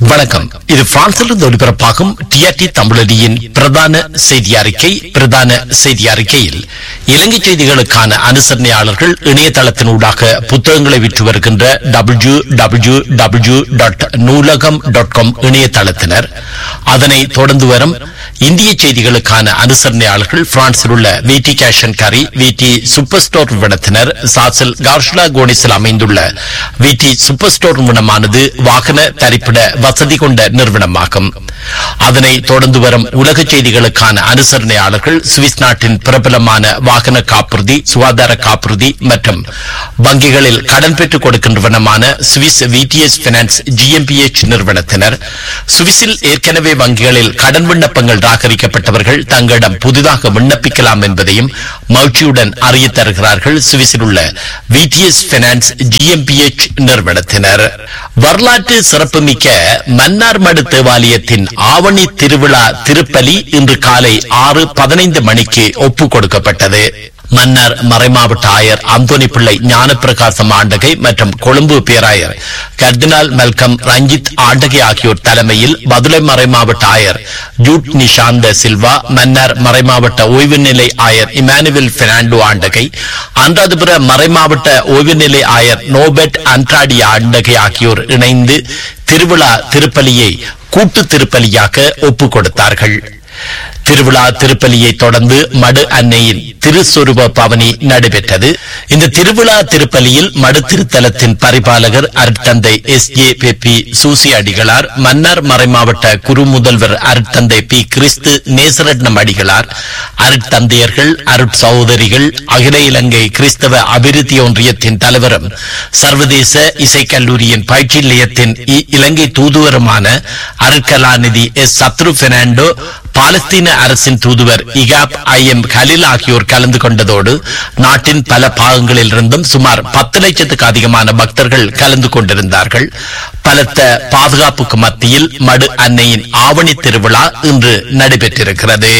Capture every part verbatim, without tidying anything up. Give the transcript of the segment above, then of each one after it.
வணக்கம். இது பிரான்சிலிருந்து ஒலிபரப்பாகும் டிஆர்டி தமிழொலியின் பிரதான செய்தி அறிக்கை. பிரதான செய்தி அறிக்கையில் இலங்கை செய்திகளுக்கான அனுசரணையாளர்கள் இணையதளத்தினூடாக புத்தகங்களை விற்று வருகின்ற டபிள்யூ டபிள்யூ டபிள்யூ டாட் நூலகம் டாட் காம் இணையதளத்தினர், அதனை தொடர்ந்து வரும் இந்திய செய்திகளுக்கான அனுசரணையாளர்கள் பிரான்சில் உள்ள விடி கேஷ் அண்ட் கரி, விடி சூப்பர் ஸ்டோர் நிறுவனத்தினர், சாசல் கார்ஷ்லா கோனிஸில் அமைந்துள்ள விடி சூப்பர் ஸ்டோர் நிறுவனமானது வாகன தரிப்பிட வசதி கொண்ட நிறுவனமாகும். அதனை தொடர்ந்து வரும் உலக செய்திகளுக்கான அனுசரணையாளர்கள் சுவிஸ் நாட்டின் பிரபலமான வாகன காப்புறுதி, சுகாதார காப்புறுதி மற்றும் வங்கிகளில் கடன் பெற்றுக் கொடுக்கின்றவனமான சுவிஸ் விடிஎஸ் பைனான்ஸ் ஜிஎம்பிஎச் நிறுவனத்தினர், சுவிஸில் ஏற்கனவே வங்கிகளில் கடன் விண்ணப்பங்கள் நிராகரிக்கப்பட்டவர்கள் தங்களிடம் புதிதாக விண்ணப்பிக்கலாம் என்பதையும் மகிழ்ச்சியுடன் அறிய தருகிறார்கள் சுவிஸில் உள்ள விடிஎஸ் பைனான்ஸ் ஜிஎம்பிஎச் நிறுவனத்தினர். வரலாற்று சிறப்புமிக்க மன்னார்மடு தேவாலயத்தின் ஆவணி திருவிழா திருப்பலி இன்று காலை ஆறு பதினைந்து மணிக்கு ஒப்புக் கொடுக்கப்பட்டது. மன்னார் மறைமாவட்ட ஆயர் அந்தோனி பிள்ளை ஞானப்பிரகாசம் ஆண்டகை மற்றும் கொழும்பு பேராயர் கர்தினால் மெல்கம் ரஞ்சித் ஆண்டகை ஆகியோர் தலைமையில் பதுளை மறைமாவட்ட ஆயர் ஜூட் நிஷாந்த சில்வா, மன்னார் மறைமாவட்ட ஓய்வு நிலை ஆயர் இமானுவேல் பெர்னாண்டோ ஆண்டகை, அனுராதபுர மறைமாவட்ட ஓய்வு நிலை ஆயர் நோபெட் அன்ட்ராடி ஆண்டகை ஆகியோர் இணைந்து திருவிழா திருப்பலியை கூட்டு திருப்பலியாக ஒப்புக் கொடுத்தார்கள். திருவிழா திருப்பலியை தொடர்ந்து மடு அன்னையின் திருஸ்வரூப பவனி நடைபெற்றது. இந்த திருவிழா திருப்பலியில் மடு திருத்தலத்தின் பரிபாலகர் அருட்தந்தை எஸ் ஏ பெப்பி சூசி அடிகளார், மன்னார் மறைமாவட்ட குரு முதல்வர் அருட்தந்தை பி கிறிஸ்து நேசரட்னம் அடிகளார், அருட்தந்தையர்கள், அருட் சகோதரிகள், அகில இலங்கை கிறிஸ்தவ அபிவிருத்தி ஒன்றியத்தின் தலைவரும் சர்வதேச இசைக்கல்லூரியின் பயிற்சி நிலையத்தின் இலங்கை தூதுவருமான அருட்கலாநிதி எஸ் சத்ரு பெர்னாண்டோ, பாலஸ்தீன அரசின் தூதுவர் இகாப் ஐ எம் கலில் ஆகியோர் கலந்து கொண்டதோடு நாட்டின் பல பாகங்களில் இருந்தும் சுமார் பத்து லட்சத்துக்கு அதிகமான பக்தர்கள் கலந்து கொண்டிருந்தார்கள். பலத்த பாதுகாப்புக்கு மத்தியில் மடு அன்னையின் ஆவணி திருவிழா இன்று நடைபெற்றிருக்கிறது.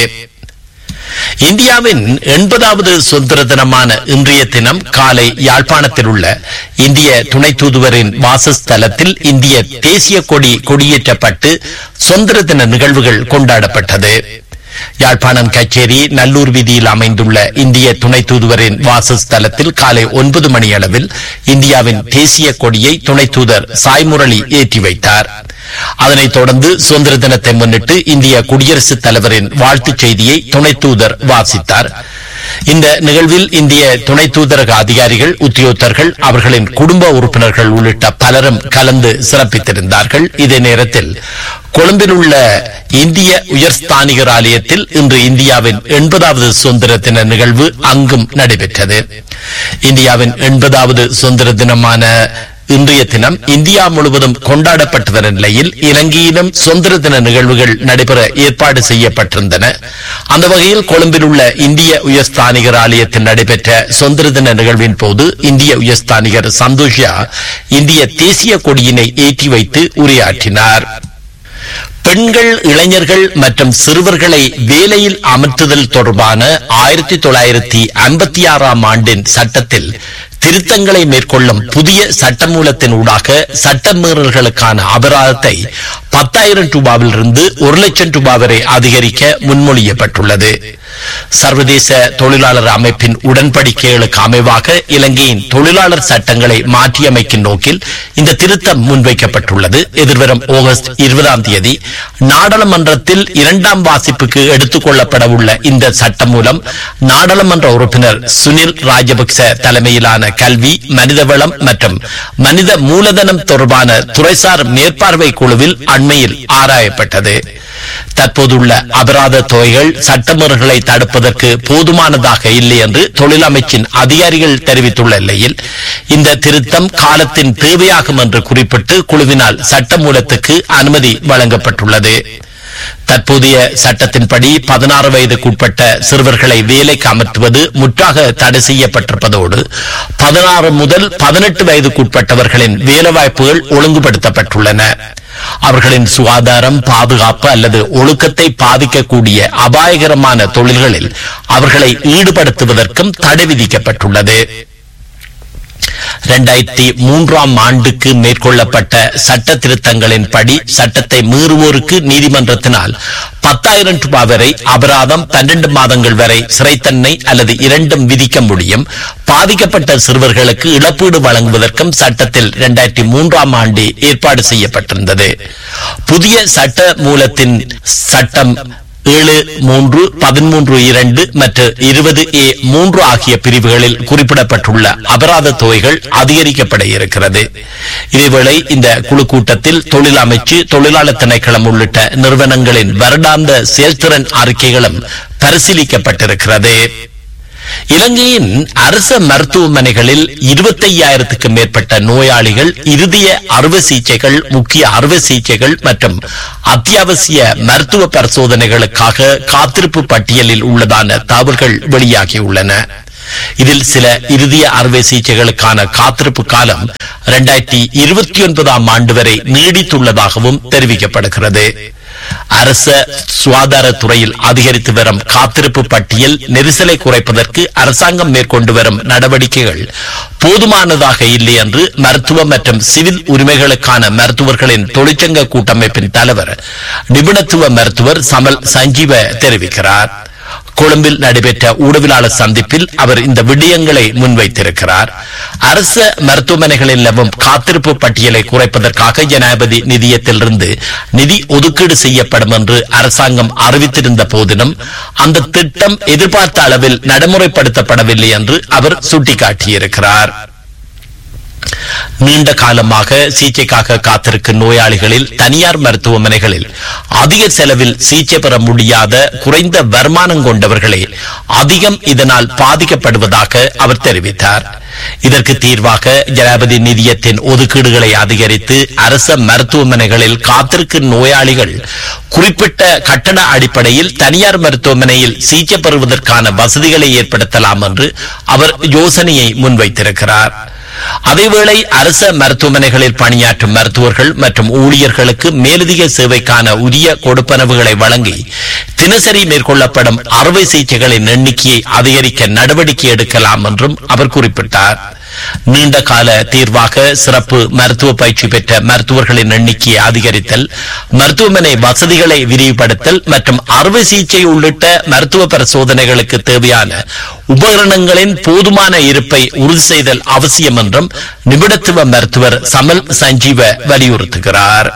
இந்தியாவின் எண்பதாவது சுதந்திர தினமான இன்றைய தினம் காலை யாழ்ப்பாணத்தில் உள்ள இந்திய துணை தூதுவரின் வாசஸ்தலத்தில் இந்திய தேசிய கொடி கொடியேற்றப்பட்டு சுதந்திர தின நிகழ்வுகள் கொண்டாடப்பட்டது. யாழ்ப்பாணம் கச்சேரி நல்லூர் வீதியில் அமைந்துள்ள இந்திய துணை தூதுவரின் வாசஸ்தலத்தில் காலை ஒன்பது மணி அளவில் இந்தியாவின் தேசிய கொடியை துணை தூதர் சாய்முரளி ஏற்றி வைத்தார். அதனைத் தொடர்ந்து சுதந்திர தினத்தை முன்னிட்டு இந்திய குடியரசுத் தலைவரின் வாழ்த்துச் செய்தியை துணை தூதர் வாசித்தார். இந்த நிகழ்வில் இந்திய துணை தூதரக அதிகாரிகள், உத்தியோகத்தர்கள், அவர்களின் குடும்ப உறுப்பினர்கள் உள்ளிட்ட பலரும் கலந்து சிறப்பித்திருந்தார்கள். இதே நேரத்தில் கொழும்பில் உள்ள இந்திய உயர்ஸ்தானிகர் ஆலயத்தில் இன்று இந்தியாவின் எண்பதாவது சுதந்திர தின நிகழ்வு அங்கும் நடைபெற்றது. இந்தியாவின் எண்பதாவது சுதந்திர தினமான இன்றைய தினம் இந்தியா முழுவதும் கொண்டாடப்பட்டு வரும் நிலையில் இலங்கையிலும் சுதந்திர தின நிகழ்வுகள் நடைபெற ஏற்பாடு செய்யப்பட்டிருந்தன. அந்த வகையில் கொழும்பில் உள்ள இந்திய உயர்ஸ்தானிகர் ஆலயத்தில் நடைபெற்ற சுதந்திர தின நிகழ்வின் போது இந்திய உயர்ஸ்தானிகர் சந்தோஷியா இந்திய தேசிய கொடியினை ஏற்றி வைத்து உரையாற்றினார். பெண்கள், இளைஞர்கள் மற்றும் சிறுவர்களை வேலையில் அமர்த்துதல் தொடர்பான ஆயிரத்தி தொள்ளாயிரத்தி ஐம்பத்தி ஆறாம் ஆண்டின் சட்டத்தில் திருத்தங்களை மேற்கொள்ளும் புதிய சட்டமூலத்தின் ஊடாக சட்டமீறல்களுக்கான அபராதத்தை பத்தாயிரம் ரூபாவில் இருந்து ஒரு லட்சம் ரூபாய் வரை அதிகரிக்க முன்மொழியப்பட்டுள்ளது. சர்வதேச தொழிலாளர் அமைப்பின் உடன்படிக்கைகளுக்கு அமைவாக இலங்கையின் தொழிலாளர் சட்டங்களை மாற்றியமைக்கும் நோக்கில் இந்த திருத்தம் முன்வைக்கப்பட்டுள்ளது. எதிர்வரும் ஆகஸ்ட் இருபதாம் தேதி நாடாளுமன்றத்தில் இரண்டாம் வாசிப்புக்கு எடுத்துக் கொள்ளப்பட உள்ள இந்த சட்டம் மூலம் நாடாளுமன்ற உறுப்பினர் சுனில் ராஜபக்ச தலைமையிலான கல்வி, மனிதவளம் மற்றும் மனித மூலதனம் தொடர்பான துறைசார் மேற்பார்வை குழுவில் அண்மையில் ஆராயப்பட்டது. தற்போதுள்ள அபராத தொகைகள் சட்டமீறல்களை தடுப்பதற்கு போதுமானதாக இல்லை என்று தொழிலமைச்சின் அதிகாரிகள் தெரிவித்துள்ள நிலையில் இந்த திருத்தம் காலத்தின் தேவையாகும் என்று குறிப்பிட்டு குழுவினால் சட்டமூலத்துக்கு அனுமதி வழங்கப்பட்டுள்ளது. தற்போதைய சட்டத்தின்படி பதினாறு வயதுக்குட்பட்ட சிறுவர்களை வேலைக்கு அமர்த்துவது முற்றாக தடை செய்யப்பட்டிருப்பதோடு பதினாறு முதல் பதினெட்டு வயதுக்குட்பட்டவர்களின் வேலைவாய்ப்புகள் ஒழுங்குபடுத்தப்பட்டுள்ளன. அவர்களின் சுகாதாரம், பாதுகாப்பு அல்லது ஒழுக்கத்தை பாதிக்கக்கூடிய அபாயகரமான தொழில்களில் அவர்களை ஈடுபடுத்துவதற்கும் தடை விதிக்கப்பட்டுள்ளது. இரண்டாயிரத்தி மூன்றாம் ஆண்டுக்கு மேற்கொள்ளப்பட்ட சட்ட திருத்தங்களின்படி சட்டத்தை மீறுவோருக்கு நீதிமன்றத்தினால் பத்தாயிரம் ரூபாய் வரை அபராதம், பன்னெண்டு மாதங்கள் வரை சிறை தண்டனை அல்லது இரண்டும் விதிக்க முடியும். பாதிக்கப்பட்ட சிறுவர்களுக்கு இழப்பீடு வழங்குவதற்கும் சட்டத்தில் இரண்டாயிரத்தி மூன்றாம் ஆண்டு ஏற்பாடு செய்யப்பட்டிருந்தது. புதிய சட்ட மூலத்தின் சட்டம் ஏழு மூன்று பதிமூன்று இரண்டு மற்றும் இருபது ஏ மூன்று ஆகிய பிரிவுகளில் குறிப்பிடப்பட்டுள்ள அபராத தொகைகள் அதிகரிக்கப்பட இருக்கிறது. இதேவேளை இந்த குழு கூட்டத்தில் தொழில் அமைச்சு, தொழிலாளர் திணைக்களம் உள்ளிட்ட நிறுவனங்களின் வருடாந்த செயல்திறன் அறிக்கைகளும் பரிசீலிக்கப்பட்டிருக்கிறது. இலங்கையின் அரச மருத்துவமனைகளில் இருபத்தி ஐயாயிரத்துக்கும் மேற்பட்ட நோயாளிகள் இருதய அறுவை சிகிச்சைகள், முக்கிய அறுவை சிகிச்சைகள் மற்றும் அத்தியாவசிய மருத்துவ பரிசோதனைகளுக்காக காத்திருப்பு பட்டியலில் உள்ளதான தகவல்கள் வெளியாகியுள்ளன. இதில் சில இருதய அறுவை சிகிச்சைகளுக்கான காத்திருப்பு காலம் இரண்டாயிரத்தி இருபத்தி ஒன்பதாம் ஆண்டு வரை நீடித்துள்ளதாகவும் தெரிவிக்கப்படுகிறது. அரச சுகாதாரத்துறையில் அதிகரித்து வரும் காத்திருப்பு பட்டியல் நெரிசலை குறைப்பதற்கு அரசாங்கம் மேற்கொண்டு வரும் நடவடிக்கைகள் போதுமானதாக இல்லை என்று மருத்துவ மற்றும் சிவில் உரிமைகளுக்கான மருத்துவர்களின் தொழிற்சங்க கூட்டமைப்பின் தலைவர் நிபுணத்துவ மருத்துவர் சமல் சஞ்சீவ தெரிவிக்கிறார். கொழும்பில் நடைபெற்ற ஊடகவியலாளர் சந்திப்பில் அவர் இந்த விடயங்களை முன்வைத்திருக்கிறார். அரச மருத்துவமனைகளில் நிலவும் காத்திருப்பு பட்டியலை குறைப்பதற்காக ஜனாதிபதி நிதியத்திலிருந்து நிதி ஒதுக்கீடு செய்யப்படும் என்று அரசாங்கம் அறிவித்திருந்த போதிலும் அந்த திட்டம் எதிர்பார்த்த அளவில் நடைமுறைப்படுத்தப்படவில்லை என்று அவர் சுட்டிக்காட்டியிருக்கிறார். நீண்ட காலமாக சிகிச்சைக்காக காத்திருக்கும் நோயாளிகளில் தனியார் மருத்துவமனைகளில் அதிக செலவில் சிகிச்சை பெற முடியாத குறைந்த வருமானம் கொண்டவர்களே அதிகம் இதனால் பாதிக்கப்படுவதாக அவர் தெரிவித்தார். இதற்கு தீர்வாக ஜனாதிபதி நிதியத்தின் ஒதுக்கீடுகளை அதிகரித்து அரச மருத்துவமனைகளில் காத்திருக்கும் நோயாளிகள் குறிப்பிட்ட கட்டண அடிப்படையில் தனியார் மருத்துவமனையில் சிகிச்சை பெறுவதற்கான வசதிகளை ஏற்படுத்தலாம் என்று அவர் யோசனையை முன்வைத்திருக்கிறார். அதேவேளை அரச மருத்துவமனைகளில் பணியாற்றும் மருத்துவர்கள் மற்றும் ஊழியர்களுக்கு மேலதிக சேவைக்கான உரிய கொடுப்பனவுகளை வழங்கி தினசரி மேற்கொள்ளப்படும் அறுவை சிகிச்சைகளின் எண்ணிக்கையை அதிகரிக்க நடவடிக்கை எடுக்கலாம் என்றும் அவர் குறிப்பிட்டார். நீண்ட கால தீர்வாக சிறப்பு மருத்துவ பயிற்சி பெற்ற மருத்துவர்களின் எண்ணிக்கையை அதிகரித்தல், மருத்துவமனை வசதிகளை விரிவுபடுத்தல் மற்றும் அறுவை சிகிச்சை உள்ளிட்ட மருத்துவ பரிசோதனைகளுக்கு தேவையான உபகரணங்களின் போதுமான இருப்பை உறுதி செய்தல் அவசியம் என்றும் நிபுணத்துவ மருத்துவர் சமல் சஞ்சீவ வலியுறுத்துகிறார்.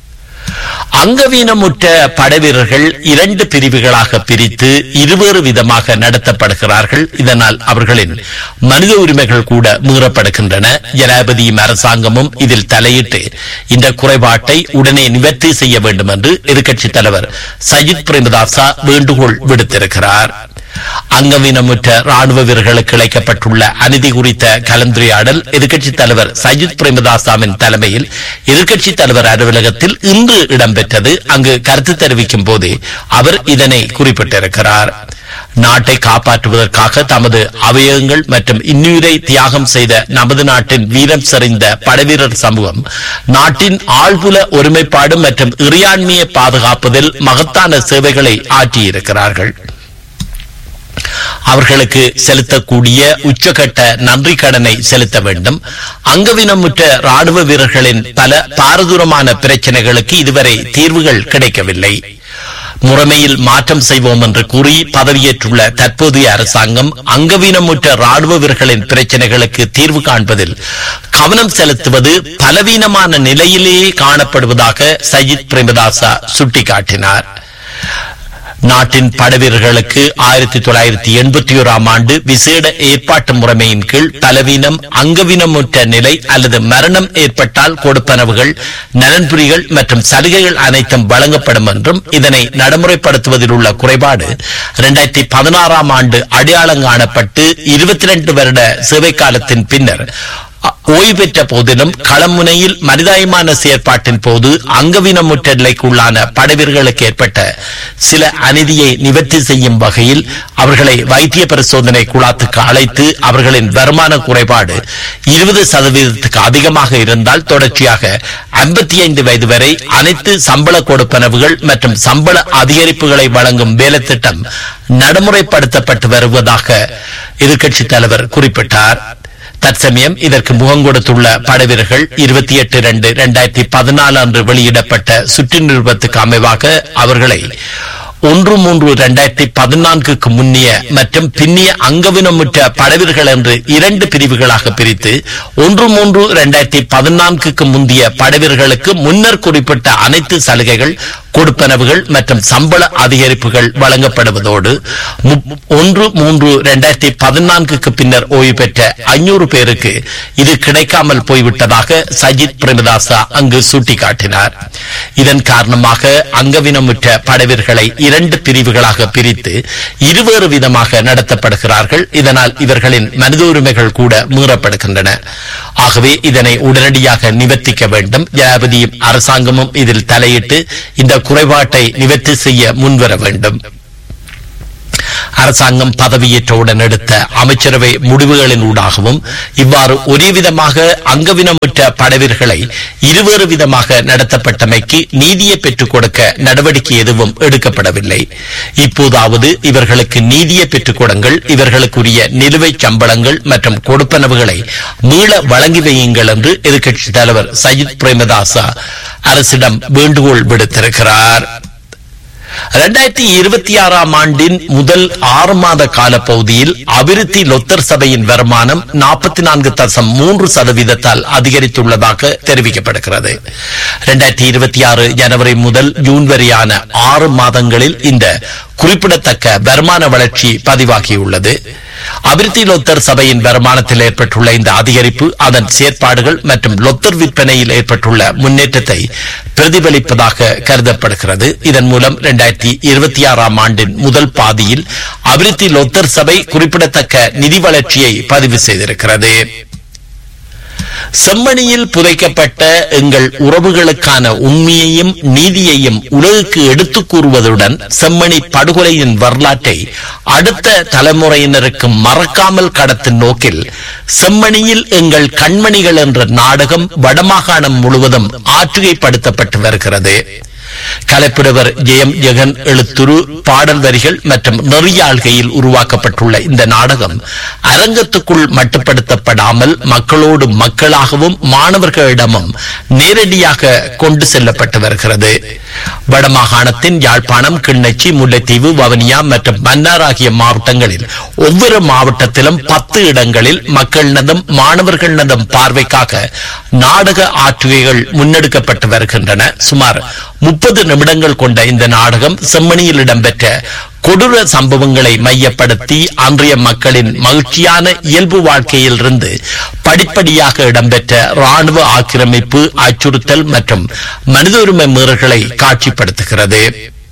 அங்கவீனமுற்ற படைவீரர்கள் இரண்டு பிரிவுகளாக பிரித்து இருவேறு விதமாக நடத்தப்படுகிறார்கள். இதனால் அவர்களின் மனித உரிமைகள் கூட மீறப்படுகின்றன. ஜனாதிபதியும் அரசாங்கமும் இதில் தலையிட்டு இந்த குறைபாட்டை உடனே நிவர்த்தி செய்ய வேண்டும் என்று எதிர்க்கட்சித் தலைவர் சஜித் பிரேமதாசா வேண்டுகோள் விடுத்திருக்கிறார். அங்கவீனமுற்ற ராணுவ வீரர்களுக்கு இழைக்கப்பட்டுள்ள அநீதி குறித்த கலந்துரையாடல் எதிர்க்கட்சித் தலைவர் சஜித் பிரேமதாசாவின் தலைமையில் எதிர்க்கட்சித் தலைவர் அலுவலகத்தில் இன்று இடம்பெற்றது. அங்கு கருத்து தெரிவிக்கும் போது அவர் இதனை குறிப்பிட்டிருக்கிறார். நாட்டை காப்பாற்றுவதற்காக தமது அவயவங்கள் மற்றும் இன்னுயிரை தியாகம் செய்த நமது நாட்டின் வீரம் செறிந்த படைவீரர் சமூகம் நாட்டின் ஆழ்புல ஒருமைப்பாடு மற்றும் இறையாண்மையை பாதுகாப்பதில் மகத்தான சேவைகளை ஆற்றியிருக்கிறார்கள். அவர்களுக்கு செலுத்தக்கூடிய உச்சகட்ட நன்றி கடனை செலுத்த வேண்டும். அங்கவீனமுற்ற ராணுவ வீரர்களின் பல பாரதூரமான பிரச்சனைகளுக்கு இதுவரை தீர்வுகள் கிடைக்கவில்லை. முறைமையில் மாற்றம் செய்வோம் என்று கூறி பதவியேற்றுள்ள தற்போதைய அரசாங்கம் அங்கவீனமுற்ற ராணுவ வீரர்களின் பிரச்சனைகளுக்கு தீர்வு காண்பதில் கவனம் செலுத்துவது பலவீனமான நிலையிலேயே காணப்படுவதாக சஜித் பிரேமதாசா சுட்டிக்காட்டினார். நாட்டின் படைவீரர்களுக்கு ஆயிரத்தி தொள்ளாயிரத்தி எண்பத்தி ஓராம் ஆண்டு விசேட ஏற்பாட்டு முறைமையின் கீழ் பலவீனம், அங்கவீனமுற்ற நிலை அல்லது மரணம் ஏற்பட்டால் கொடுப்பனவுகள், நலன்புரிகள் மற்றும் சலுகைகள் அனைத்தும் வழங்கப்படும் என்றும் இதனை நடைமுறைப்படுத்துவதில் உள்ள குறைபாடு இரண்டாயிரத்தி பதினாறாம் ஆண்டு அடையாளம் காணப்பட்டு இருபத்தி இரண்டு வருட சேவை காலத்தின் பின்னர் ஓய்வு பெற்ற போதிலும் களமுனையில் மனிதாயமான செயற்பாட்டின் போது அங்கவீனமுற்ற நிலைக்கு உள்ளான படைவீரர்களுக்கு ஏற்பட்ட சில அநீதியை நிவர்த்தி செய்யும் வகையில் அவர்களை வைத்திய பரிசோதனை குழாத்துக்கு அழைத்து அவர்களின் வருமான குறைபாடு இருபது சதவீதத்துக்கு அதிகமாக இருந்தால் தொடர்ச்சியாக ஐம்பத்தி ஐந்து வயது வரை அனைத்து சம்பள கொடுப்பனவுகள் மற்றும் சம்பள அதிகரிப்புகளை வழங்கும் வேலை திட்டம் நடைமுறைப்படுத்தப்பட்டு வருவதாக எதிர்க்கட்சித் தலைவர் குறிப்பிட்டார். தற்சமயம் இதற்கு முகம் கொடுத்துள்ள படைவீரர்கள் இருபத்தி எட்டு இரண்டு இரண்டாயிரத்தி பதினாலு அன்று வெளியிடப்பட்ட சுற்று நிருபத்துக்கு அமைவாக அவர்களை ஒன்று மூன்று இரண்டாயிரத்தி பதினான்குக்கு முன்னிய மற்றும் பின்னிய அங்கவினமுற்ற படைவீரர்கள் என்று இரண்டு பிரிவுகளாக பிரித்து ஒன்று மூன்று இரண்டாயிரத்தி பதினான்குக்கு முந்தைய படைவீரர்களுக்கு முன்னர் குறிப்பிட்ட அனைத்து சலுகைகள் கொடுப்பனவுகள் மற்றும் சம்பள அதிகரிப்புகள் வழங்கப்படுவதோடு ஒன்று மூன்று இரண்டாயிரத்தி பதினான்குக்கு பின்னர் ஓய்வு பெற்ற ஐநூறு பேருக்கு இது கிடைக்காமல் போய்விட்டதாக சஜித் பிரேமதாசா அங்கு சுட்டிக்காட்டினார். இதன் காரணமாக அங்கவினமுற்ற படைவீரர்களை இரண்டு பிரிவுகளாக பிரித்து இருவேறு விதமாக நடத்தப்படுகிறார்கள். இதனால் இவர்களின் மனித உரிமைகள் கூட மீறப்படுகின்றன. ஆகவே இதனை உடனடியாக நிவர்த்திக்க வேண்டும். ஜனாதிபதியும் அரசாங்கமும் இதில் தலையிட்டு இந்த குறைபாட்டை நிவர்த்தி செய்ய முன்வர வேண்டும். அரசாங்கம் பதவியேற்றவுடன் எடுத்த அமைச்சரவை முடிவுகளின் ஊடாகவும் இவ்வாறு ஒரே விதமாக அங்கவினமுற்ற படைவீரர்களை இருவேறு விதமாக நடத்தப்பட்டமைக்கு நீதியை பெற்றுக் கொடுக்க நடவடிக்கை எதுவும் எடுக்கப்படவில்லை. இப்போதாவது இவர்களுக்கு நீதியை பெற்றுக் கொடுங்கள், இவர்களுக்குரிய நிலுவைச் சம்பளங்கள் மற்றும் கொடுப்பனவுகளை மீள வழங்கி வையுங்கள் என்று எதிர்க்கட்சித் தலைவர் சஜித் பிரேமதாசா அரசிடம் வேண்டுகோள் விடுத்திருக்கிறார். இரண்டாயிரத்தி இருபத்தி ஆறாம் ஆண்டின் முதல் ஆறு மாத கால பகுதியில் அபிவிருத்தி லொத்தர் சபையின் வருமானம் நாற்பத்தி நான்கு தசம் மூன்று சதவீதத்தால் அதிகரித்துள்ளதாக தெரிவிக்கப்படுகிறது. இரண்டாயிரத்தி இருபத்தி ஆறு ஜனவரி முதல் ஜூன் வரையான ஆறு மாதங்களில் இந்த குறிப்பிடத்தக்க வருமான வளர்ச்சி பதிவாகியுள்ளது. அபிவிருத்தி லொத்தர் சபையின் வருமானத்தில் ஏற்பட்டுள்ள இந்த அதிகரிப்பு அதன் செயற்பாடுகள் மற்றும் லொத்தர் விற்பனையில் ஏற்பட்டுள்ள முன்னேற்றத்தை பிரதிபலிப்பதாக கருதப்படுகிறது. இதன் மூலம் இரண்டாயிரத்தி இருபத்தி ஆறாம் ஆண்டின் முதல் பாதியில் அபிவிருத்தி லொத்தர் சபை குறிப்பிடத்தக்க நிதி வளர்ச்சியை பதிவு செய்திருக்கிறது. செம்மணியில் புதைக்கப்பட்ட எங்கள் உறவுகளுக்கான உண்மையையும் நீதியையும் உலகுக்கு எடுத்துக் கூறுவதுடன் செம்மணி படுகொலையின் வரலாற்றை அடுத்த தலைமுறையினருக்கு மறக்காமல் கடத்தும் நோக்கில் செம்மணியில் எங்கள் கண்மணிகள் என்ற நாடகம் வடமாகாணம் முழுவதும் ஆற்றுகைப்படுத்தப்பட்டு வருகிறது. கலைப்புடவர் ஜெயம் ஜெகன் எழுத்துரு பாடல் வரிகள் மற்றும் நெறியாள்கையில் உருவாக்கப்பட்டுள்ள இந்த நாடகம் அரங்கத்துக்குள் மட்டுப்படுத்தப்படாமல் மக்களோடு மக்களாகவும் மாணவர்களிடமும் நேரடியாக கொண்டு செல்லப்பட்டு வருகிறது. வடமாகாணத்தின் யாழ்ப்பாணம், கிண்ணச்சி, முல்லைத்தீவு, வவுனியா மற்றும் மன்னார் ஆகிய மாவட்டங்களில் ஒவ்வொரு மாவட்டத்திலும் பத்து இடங்களில் மக்களினதும் மாணவர்களினதும் பார்வைக்காக நாடக ஆற்றுகைகள் முன்னெடுக்கப்பட்டு வருகின்றன. சுமார் முப்பது நிமிடங்கள் கொண்ட இந்த நாடகம் செம்மணியில் இடம்பெற்ற கொடூர சம்பவங்களை மையப்படுத்தி அன்றைய மக்களின் மகிழ்ச்சியான இயல்பு வாழ்க்கையில் இருந்து படிப்படியாக இடம்பெற்ற ராணுவ ஆக்கிரமிப்பு, அச்சுறுத்தல் மற்றும் மனித உரிமை மீறல்களை காட்சிப்படுத்துகிறது.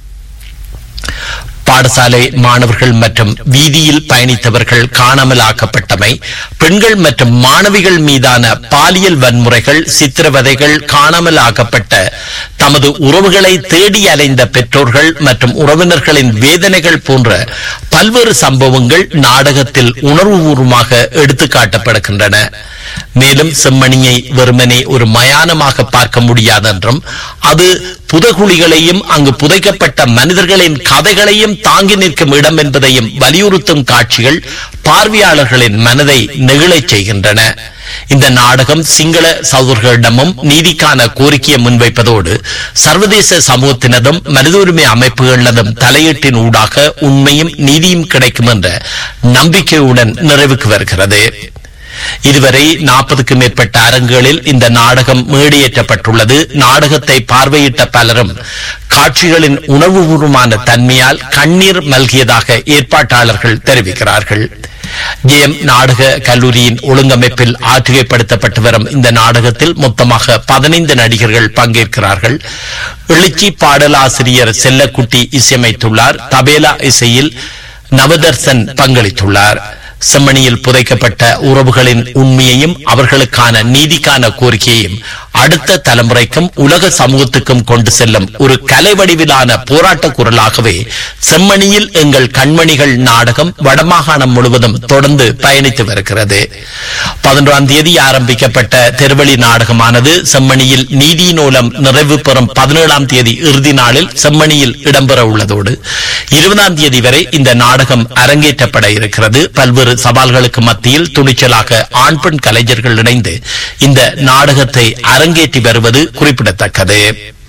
பாடசாலை மாணவர்கள் மற்றும் வீதியில் பயணித்தவர்கள் காணாமல் ஆக்கப்பட்டமை, பெண்கள் மற்றும் மாணவிகள் மீதான பாலியல் வன்முறைகள், சித்திரவதைகள், காணாமல் ஆக்கப்பட்ட தமது உறவுகளை தேடி அலைந்த பெற்றோர்கள் மற்றும் உறவினர்களின் வேதனைகள் போன்ற பல்வேறு சம்பவங்கள் நாடகத்தில் உணர்வுபூர்வமாக எடுத்துக்காட்டப்படுகின்றன. மேலும் செம்மணியை வெறுமனே ஒரு மயானமாக பார்க்க முடியாதென்றும் அது புதகுழிகளையும் அங்கு புதைக்கப்பட்ட மனிதர்களின் கதைகளையும் தாங்கி நிற்கும் இடம் என்பதையும் வலியுறுத்தும் காட்சிகள் பார்வையாளர்களின் மனதை நெகிழச் செய்கின்றன. இந்த நாடகம் சிங்கள சகோதரர்களிடமும் நீதிக்கான கோரிக்கையை முன்வைப்பதோடு சர்வதேச சமூகத்தினதும் மனித உரிமை அமைப்புகளினதும் தலையீட்டின் ஊடாக உண்மையும் நீதியும் கிடைக்கும் என்ற நம்பிக்கையுடன் நிறைவுக்கு வருகிறது. இதுவரை நாற்பதுக்கு மேற்பட்ட அரங்குகளில் இந்த நாடகம் மேடையேற்றப்பட்டுள்ளது. நாடகத்தை பார்வையிட்ட பலரும் காட்சிகளின் உணர்வுபூர்வமான தன்மையால் கண்ணீர் மல்கியதாக ஏற்பாட்டாளர்கள் தெரிவிக்கிறார்கள். ஜேஎம் நாடக கல்லூரியின் ஒழுங்கமைப்பில் ஆற்றுகைப்படுத்தப்பட்டு வரும் இந்த நாடகத்தில் மொத்தமாக பதினைந்து நடிகர்கள் பங்கேற்கிறார்கள். எழுச்சி பாடலாசிரியர் செல்லக்குட்டி இசையமைத்துள்ளார். தபேலா இசையில் நவதர்சன் பங்களித்துள்ளார். செம்மணியில் புதைக்கப்பட்ட உறவுகளின் உண்மையையும் அவர்களுக்கான நீதிக்கான கோரிக்கையையும் அடுத்த தலைமுறைக்கும் உலக சமூகத்துக்கும் கொண்டு செல்லும் ஒரு கலை வடிவிலான போராட்ட குரலாகவே செம்மணியில் எங்கள் கண்மணிகள் நாடகம் வடமாகாணம் முழுவதும் தொடர்ந்து பயணித்து வருகிறது. பதினொன்றாம் தேதி ஆரம்பிக்கப்பட்ட தெருவழி நாடகமானது செம்மணியில் நீதி நூலம் நிறைவு பெறும் பதினேழாம் தேதி இறுதி நாளில் செம்மணியில் இடம்பெற உள்ளதோடு இருபதாம் தேதி வரை இந்த நாடகம் அரங்கேற்றப்பட இருக்கிறது. பல்வேறு பல்வேறு சவால்களுக்கு மத்தியில் துணிச்சலாக ஆண் பெண் கலைஞர்கள் இணைந்து இந்த நாடகத்தை அரங்கேற்றி வருவது குறிப்பிடத்தக்கது.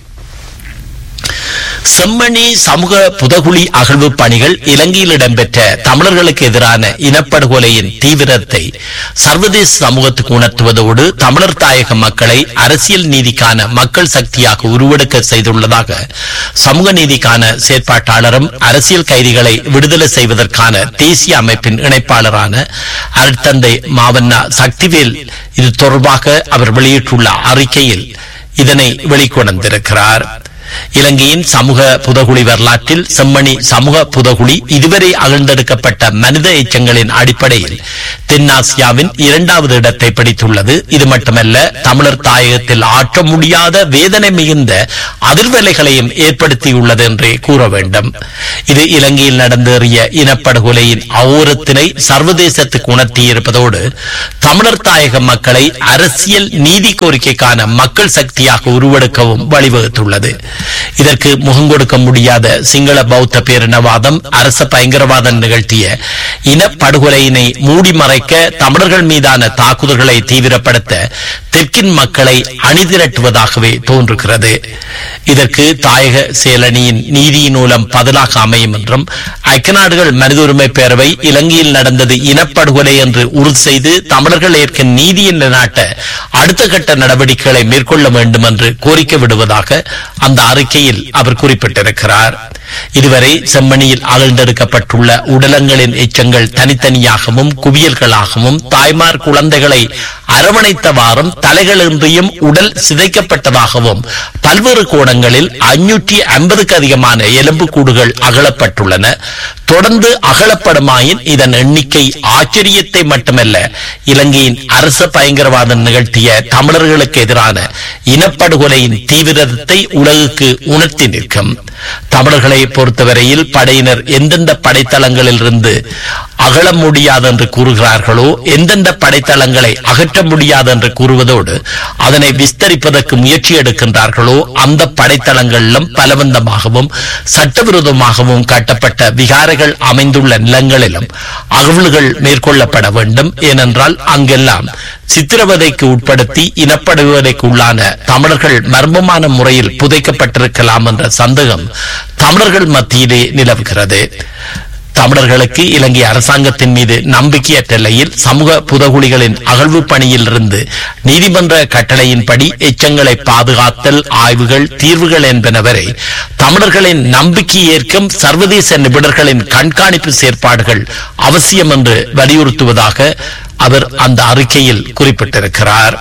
செம்மணி சமூக புதகுழி அகழ்வு பணிகள் இலங்கையில் இடம்பெற்ற தமிழர்களுக்கு எதிரான இனப்படுகொலையின் தீவிரத்தை சர்வதேச சமூகத்துக்கு உணர்த்துவதோடு தமிழர் தாயக மக்களை அரசியல் நீதிக்கான மக்கள் சக்தியாக உருவெடுக்க செய்துள்ளதாக சமூக நீதிக்கான செயற்பாட்டாளரும் அரசியல் கைதிகளை விடுதலை செய்வதற்கான தேசிய அமைப்பின் இணைப்பாளரான அருட்தந்தை மாவண்ணா சக்திவேல் இது தொடர்பாக அவர் வெளியிட்டுள்ள அறிக்கையில் இதனை வெளிக்கொணர்ந்திருக்கிறார். இலங்கையின் சமூக புதகுழி வரலாற்றில் செம்மணி சமூக புதகுழி இதுவரை அகழ்ந்தெடுக்கப்பட்ட மனித எச்சங்களின் அடிப்படையில் தென்னாசியாவின் இரண்டாவது இடத்தை பிடித்துள்ளது. இது மட்டுமல்ல, தமிழர் தாயகத்தில் ஆற்ற முடியாத வேதனை மிகுந்த அதிர்வலைகளையும் ஏற்படுத்தியுள்ளது என்றே கூற வேண்டும். இது இலங்கையில் நடந்தேறிய இனப்படுகொலையின் அகோரத்தினை சர்வதேசத்துக்கு உணர்த்தியிருப்பதோடு தமிழர் தாயக மக்களை அரசியல் நீதி கோரிக்கைக்கான மக்கள் சக்தியாக உருவெடுக்கவும் வழிவகுத்துள்ளது. இதற்கு முகங்கொடுக்க முடியாத சிங்கள பௌத்த பேரினவாதம் அரச பயங்கரவாதம் நிகழ்த்திய இனப்படுகொலையினை மூடி மறைக்க தமிழர்கள் மீதான தாக்குதல்களை தீவிரப்படுத்த தெற்கின் மக்களை அணிதிரட்டுவதாகவே தோன்றுகிறது. இதற்கு தாயக செயலணியின் நீதியின் மூலம் பதிலாக அமையும் என்றும் ஐக்கிய நாடுகள் மனித உரிமை பேரவை இலங்கையில் நடந்தது இனப்படுகொலை என்று உறுதி செய்து தமிழர்கள் ஏற்கும் நீதியின் நாட்ட அடுத்த கட்ட நடவடிக்கைகளை மேற்கொள்ள வேண்டும் என்று கோரிக்கை விடுவதாக அந்த அறிக்கையில் அவர் குறிப்பிட்டிருக்கிறார். இதுவரை செம்மணியில் அகழ்ந்தெடுக்கப்பட்டுள்ள உடலங்களின் எச்சங்கள் தனித்தனியாகவும் குவியல்களாகவும் தாய்மார் குழந்தைகளை அரவணைத்தவாறும் தலைகளின்றியும் உடல் சிதைக்கப்பட்டதாகவும் பல்வேறு கோணங்களில் ஐநூற்றி ஐம்பதுக்கு அதிகமான எலும்பு கூடுகள் அகலப்பட்டுள்ளன. தொடர்ந்து அகலப்படுமாயின் இதன் எண்ணிக்கை ஆச்சரியத்தை மட்டுமல்ல, இலங்கையின் அரச பயங்கரவாதம் நிகழ்த்திய தமிழர்களுக்கு எதிரான இனப்படுகொலையின் தீவிரத்தை உலகுக்கு உணர்த்தி நிற்கும். தமிழர்களை பொறுத்தவரையில் படையினர் எந்தெந்த படைத்தளங்களில் இருந்து அகல முடியாது என்று கூறுகிறார்களோ, எந்தெந்த படைத்தளங்களை அகற்ற முடியாது என்று கூறுவதோடு அதனை விஸ்தரிப்பதற்கு முயற்சி எடுக்கின்றார்களோ அந்த படைத்தளங்களிலும் பலவந்தமாகவும் சட்டவிரோதமாகவும் கட்டப்பட்ட விகாரைகள் அமைந்துள்ள நிலங்களிலும் அகழ்வுகள் மேற்கொள்ளப்பட வேண்டும். ஏனென்றால் அங்கெல்லாம் சித்திரவதைக்கு உட்படுத்தி இனப்படுகொலைக்கு உள்ளான தமிழர்கள் மர்மமான முறையில் புதைக்கப்பட்டிருக்கலாம் என்ற சந்தேகம் தமிழர்கள் மத்தியிலே நிலவுகிறது. தமிழர்களுக்கு இலங்கை அரசாங்கத்தின் மீது நம்பிக்கையற்ற நிலையில் சமூக புதகுலிகளின் அகழ்வு பணியில் இருந்து நீதிமன்ற கட்டளையின்படி எச்சங்களை பாதுகாத்தல் ஆய்வுகள் தீர்வுகள் என்பன வரை தமிழர்களின் நம்பிக்கை ஏற்கும் சர்வதேச நிபுணர்களின் கண்காணிப்பு செயற்பாடுகள் அவசியம் என்று வலியுறுத்துவதாக அவர் அந்த அறிக்கையில் குறிப்பிட்டிருக்கிறார்.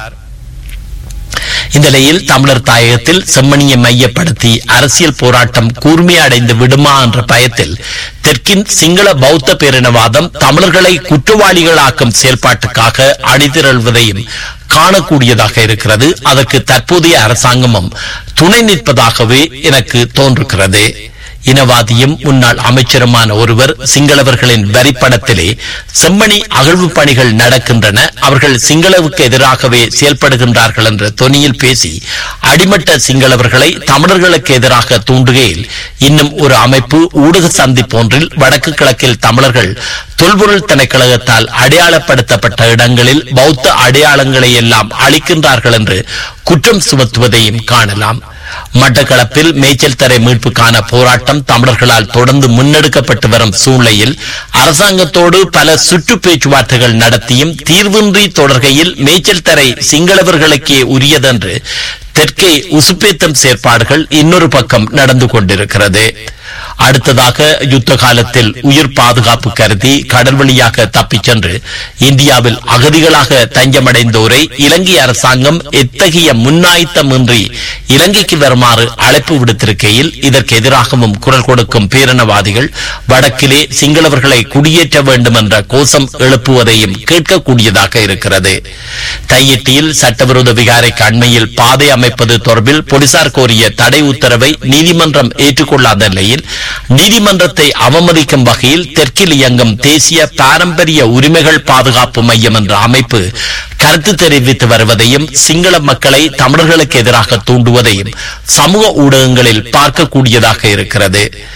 இந்த நிலையில் தமிழர் தாயகத்தில் செம்மணியை மையப்படுத்தி அரசியல் போராட்டம் கூர்மையடைந்து விடுமா என்ற பயத்தில் தெற்கின் சிங்கள பௌத்த பேரினவாதம் தமிழர்களை குற்றவாளிகளாக்கும் செயல்பாட்டுக்காக அணிதிரள்வதையும் காணக்கூடியதாக இருக்கிறது. அதற்கு தற்போதைய அரசாங்கமும் துணை நிற்பதாகவே எனக்கு தோன்றுகிறது. இனவாதியும் முன்னாள் அமைச்சருமான ஒருவர் சிங்களவர்களின் வரிப்படத்திலே செம்மணி அகழ்வு பணிகள் நடக்கின்றன, அவர்கள் சிங்களவுக்கு எதிராகவே செயல்படுகின்றார்கள் என்ற தொனியில் பேசி அடிமட்ட சிங்களவர்களை தமிழர்களுக்கு எதிராக தூண்டுகையில் இன்னும் ஒரு அமைப்பு ஊடக சந்திப்பு ஒன்றில் வடக்கு கிழக்கில் தமிழர்கள் தொல்பொருள் திணைக்களத்தால் அடையாளப்படுத்தப்பட்ட இடங்களில் பௌத்த அடையாளங்களை எல்லாம் அளிக்கின்றார்கள் என்று குற்றம் சுமத்துவதையும் காணலாம். மட்டக்களப்பில் மேய்ச்சல் தரை மீட்புக்கான போராட்டம் தமிழர்களால் தொடர்ந்து முன்னெடுக்கப்பட்டு வரும் சூழ்நிலையில் அரசாங்கத்தோடு பல சுற்று பேச்சுவார்த்தைகள் நடத்தியும் தீர்வின்றி தொடர்கையில் மேய்ச்சல் தரை சிங்களவர்களுக்கே உரியதென்று தெற்கே உசுப்பேத்தம் செயற்பாடுகள் இன்னொரு பக்கம் நடந்து கொண்டிருக்கிறது. அடுத்ததாக யுத்த காலத்தில் உயிர் பாதுகாப்பு கருதி கடல் வழியாக தப்பிச் சென்று இந்தியாவில் அகதிகளாக தஞ்சமடைந்தோரை இலங்கை அரசாங்கம் எத்தகைய முன்னாயத்தமின்றி இலங்கைக்கு வருமாறு அழைப்பு விடுத்திருக்கையில் இதற்கு எதிராகவும் குரல் கொடுக்கும் பேரினவாதிகள் வடக்கிலே சிங்களவர்களை குடியேற்ற வேண்டும் என்ற கோஷம் எழுப்புவதையும் கேட்கக்கூடியதாக இருக்கிறது. தையிட்டியில் சட்டவிரோத விகாரைக்கு அண்மையில் பாதை அமைப்பது தொடர்பில் போலீசார் கோரிய தடை உத்தரவை நீதிமன்றம் ஏற்றுக்கொள்ளாத நிலையில் நீதிமன்றத்தை அவமதிக்கும் வகையில் தெற்கில் இயங்கும் தேசிய பாரம்பரிய உரிமைகள் பாதுகாப்பு மையம் என்ற அமைப்பு கருத்து தெரிவித்து வருவதையும் சிங்கள மக்களை தமிழர்களுக்கு எதிராக தூண்டுவதையும் சமூக ஊடகங்களில் பார்க்கக்கூடியதாக இருக்கிறது.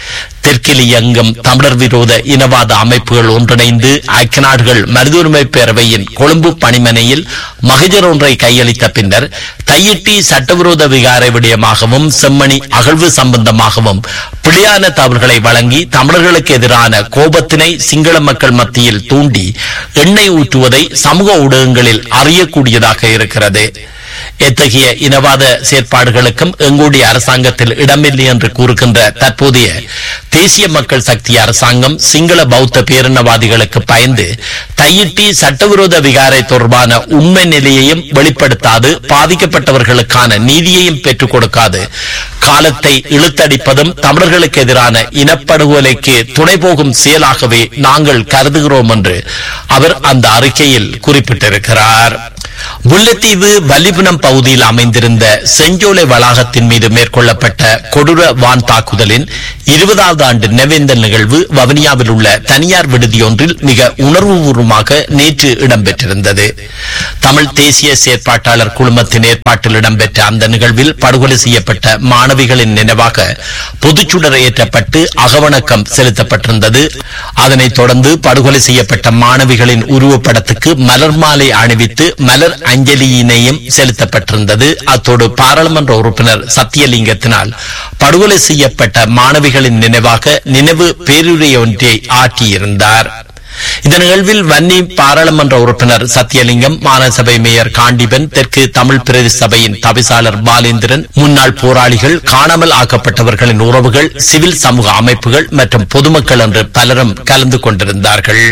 தெற்கில் இயங்கும் தமிழர் விரோத இனவாத அமைப்புகள் ஒன்றிணைந்து ஐக்கிய நாடுகள் மனித உரிமை பேரவையின் கொழும்பு பணிமனையில் மகஜர் ஒன்றை கையளித்த பின்னர் தையிட்டி சட்டவிரோத விகாரை விடயமாகவும் செம்மணி அகழ்வு சம்பந்தமாகவும் பிழையான தவறுகளை வழங்கி தமிழர்களுக்கு எதிரான கோபத்தினை சிங்கள மக்கள் மத்தியில் தூண்டி எண்ணெய் ஊற்றுவதை சமூக ஊடகங்களில் அறியக்கூடியதாக இருக்கிறது. எத்தகைய இனவாத செயற்பாடுகளுக்கும் எங்களுடைய அரசாங்கத்தில் இடமில்லை என்று கூறுகின்ற தற்போதைய தேசிய மக்கள் சக்தி அரசாங்கம் சிங்கள பௌத்த பேரினவாதிகளுக்கு பயந்து தையிட்டி சட்டவிரோத விகாரை தொடர்பான உண்மை நிலையையும் வெளிப்படுத்தாது, பாதிக்கப்பட்டவர்களுக்கான நீதியையும் பெற்றுக் கொடுக்காது காலத்தை இழுத்தடிப்பதும் தமிழர்களுக்கு எதிரான இனப்படுகொலைக்கு துணை போகும் செயலாகவே நாங்கள் கருதுகிறோம் என்று அவர் அந்த அறிக்கையில் குறிப்பிட்டிருக்கிறார். முல்லைத்தீவு வல்லிபுனம் பகுதியில் அமைந்திருந்த செஞ்சோலை வளாகத்தின் மீது மேற்கொள்ளப்பட்ட கொடூர வான் தாக்குதலின் இருபதாவது ஆண்டு நினைவேந்தல் நிகழ்வு வவுனியாவில் உள்ள தனியார் விடுதியொன்றில் மிக உணர்வுபூர்வமாக நேற்று இடம்பெற்றிருந்தது. தமிழ் தேசிய செயற்பாட்டாளர் குழுமத்தின் ஏற்பாட்டில் இடம்பெற்ற அந்த நிகழ்வில் படுகொலை செய்யப்பட்ட மாணவிகளின் நினைவாக பொதுச்சுடர் ஏற்றப்பட்டு அகவணக்கம் செலுத்தப்பட்டிருந்தது. அதனைத் தொடர்ந்து படுகொலை செய்யப்பட்ட மாணவிகளின் உருவப்படத்துக்கு மலர் மாலை அணிவித்து மலர் அஞ்சலியினையும் செலுத்தப்பட்டிருந்தது. அத்தோடு பாராளுமன்ற உறுப்பினர் சத்தியலிங்கத்தினால் படுகொலை செய்யப்பட்ட மாணவிகளின் நினைவாக நினைவு பேருரை ஒன்றை ஆற்றியிருந்தார். இந்த நிகழ்வில் வன்னி பாராளுமன்ற உறுப்பினர் சத்தியலிங்கம், மாநசபை மேயர் காண்டிபன், தெற்கு தமிழ் பிரதி சபையின் தவிசாளர் பாலேந்திரன், முன்னாள் போராளிகள், காணாமல் ஆக்கப்பட்டவர்களின் உறவுகள், சிவில் சமூக அமைப்புகள் மற்றும் பொதுமக்கள் என்று பலரும் கலந்து கொண்டிருந்தார்கள்.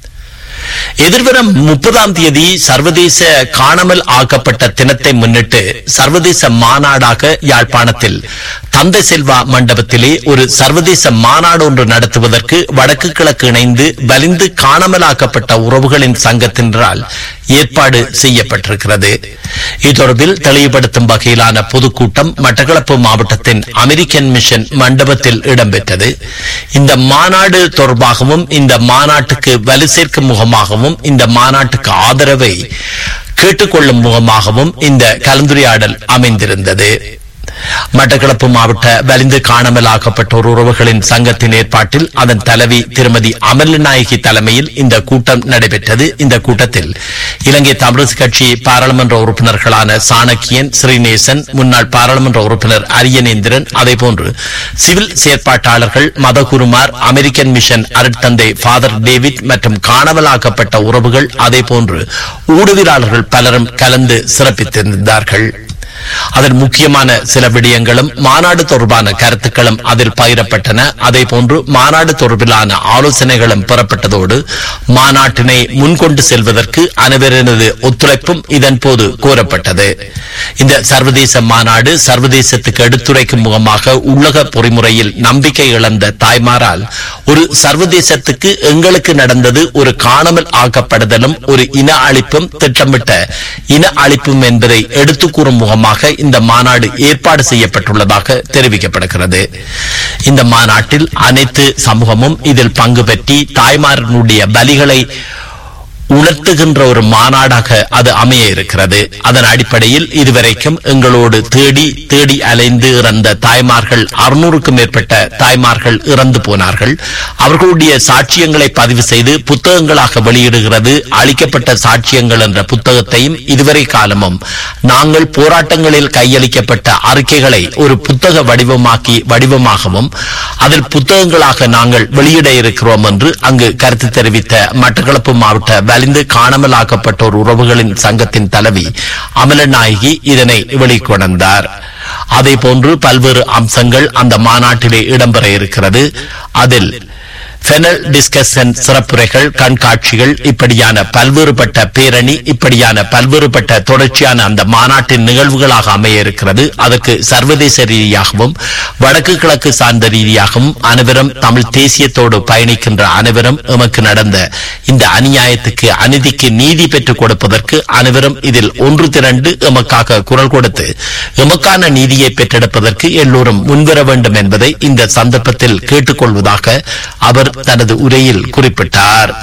எதிர்வரும் முப்பதாம் தேதி சர்வதேச காணாமல் ஆக்கப்பட்ட தினத்தை முன்னிட்டு சர்வதேச மாநாடாக யாழ்ப்பாணத்தில் தந்தை செல்வா மண்டபத்திலே ஒரு சர்வதேச மாநாடு ஒன்று நடத்துவதற்கு வடக்கு கிழக்கு இணைந்து வலிந்து காணாமலாக்கப்பட்ட உறவுகளின் சங்கத்தினரால் ஏற்பாடு செய்யப்பட்டிருக்கிறது. இத்தொடர்பில் தெளிவுபடுத்தும் வகையிலான பொதுக்கூட்டம் மட்டக்களப்பு மாவட்டத்தின் அமெரிக்கன் மிஷன் மண்டபத்தில் இடம்பெற்றது. இந்த மாநாடு தொடர்பாகவும் இந்த மாநாட்டுக்கு வலு சேர்க்கும் முகமாகவும் இந்த மாநாட்டுக்கு ஆதரவை கேட்டுக்கொள்ளும் முகமாகவும் இந்த கலந்துரையாடல் அமைந்திருந்தது. மட்டக்களப்பு மாவட்ட வலிந்து காணாமல் ஆக்கப்பட்டோர் உறவுகளின் சங்கத்தின் ஏற்பாட்டில் அதன் தலைவி திருமதி அமல்நாயகி தலைமையில் இந்த கூட்டம் நடைபெற்றது. இந்த கூட்டத்தில் இலங்கை தமிழரசு கட்சி பாராளுமன்ற உறுப்பினர்களான சாணக்கியன், ஸ்ரீநேசன், முன்னாள் பாராளுமன்ற உறுப்பினர் அரியநேந்திரன், அதேபோன்று சிவில் செயற்பாட்டாளர்கள், மதகுருமார், அமெரிக்கன் மிஷன் அருட்தந்தை ஃபாதர் டேவிட் மற்றும் காணாமலாக்கப்பட்ட உறவுகள், அதேபோன்று ஊடகவியலாளர்கள் பலரும் கலந்து சிறப்பித்திருந்தார்கள். அதன் முக்கியமான சில விடயங்களும் மாநாடு தொடர்பான கருத்துக்களும் அதில் பகிரப்பட்டன. அதே போன்று மாநாடு தொடர்பிலான ஆலோசனைகளும் பெறப்பட்டதோடு மாநாட்டினை முன்கொண்டு செல்வதற்கு அனைவரது ஒத்துழைப்பும் இதன் போது கோரப்பட்டது. இந்த சர்வதேச மாநாடு சர்வதேசத்துக்கு எடுத்துரைக்கும் முகமாக உலக பொறிமுறையில் நம்பிக்கை இழந்த தாய்மாரால் ஒரு சர்வதேசத்துக்கு எங்களுக்கு நடந்தது ஒரு காணாமல் ஆக்கப்படுதலும் ஒரு இன அழிப்பும் திட்டமிட்ட இன அழிப்பும் என்பதை எடுத்துக் கூறும் முகமாக இந்த மாநாடு ஏற்பாடு செய்யப்பட்டுள்ளதாக தெரிவிக்கப்படுகிறது. இந்த மாநாட்டில் அனைத்து சமூகமும் இதில் பங்கு பெற்றி தாய்மாரனுடைய பலிகளை உணர்த்துகின்ற ஒரு மாநாடாக அது அமைய இருக்கிறது. அதன் அடிப்படையில் இதுவரைக்கும் எங்களோடு தேடி தேடி அலைந்து இறந்த தாய்மார்கள் அறுநூறுக்கும் மேற்பட்ட தாய்மார்கள் இறந்து போனார்கள். அவர்களுடைய சாட்சியங்களை பதிவு செய்து புத்தகங்களாக வெளியிடுகிறது அளிக்கப்பட்ட சாட்சியங்கள் என்ற புத்தகத்தையும் இதுவரை காலமும் நாங்கள் போராட்டங்களில் கையளிக்கப்பட்ட அறிக்கைகளை ஒரு புத்தக வடிவமாக்கி வடிவமாகவும் அதில் புத்தகங்களாக நாங்கள் வெளியிட இருக்கிறோம் என்று அங்கு கருத்து தெரிவித்த மட்டக்களப்பு மாவட்ட வலிந்து காணாமலாக்கப்பட்டோர் உறவுகளின் சங்கத்தின் தலைவி அமலநாயகி இதனை வெளிக்கொணர்ந்தார். அதே போன்று பல்வேறு அம்சங்கள் அந்த மாநாட்டிலே இடம்பெற இருக்கிறது. அதில் பெனல் டிஸ்கஷன், சிறப்புரைகள், கண்காட்சிகள், இப்படியான பல்வேறுபட்ட பேரணி, இப்படியான பல்வேறுபட்ட தொடர்ச்சியான அந்த மாநாட்டின் நிகழ்வுகளாக அமைய இருக்கிறது. அதற்கு சர்வதேச ரீதியாகவும் வடக்கு கிழக்கு சார்ந்த ரீதியாகவும் அனைவரும் தமிழ் தேசியத்தோடு பயணிக்கின்ற அனைவரும் எமக்கு நடந்த இந்த அநியாயத்துக்கு அநீதிக்கு நீதி பெற்றுக் கொடுப்பதற்கு அனைவரும் இதில் ஒன்று திரண்டு எமக்காக குரல் கொடுத்து எமக்கான நீதியை பெற்றெடுப்பதற்கு எல்லோரும் முன்வர வேண்டும் என்பதை இந்த சந்தர்ப்பத்தில் கேட்டுக்கொள்வதாக அவர் தனது உரையில் குறிப்பிட்டார்.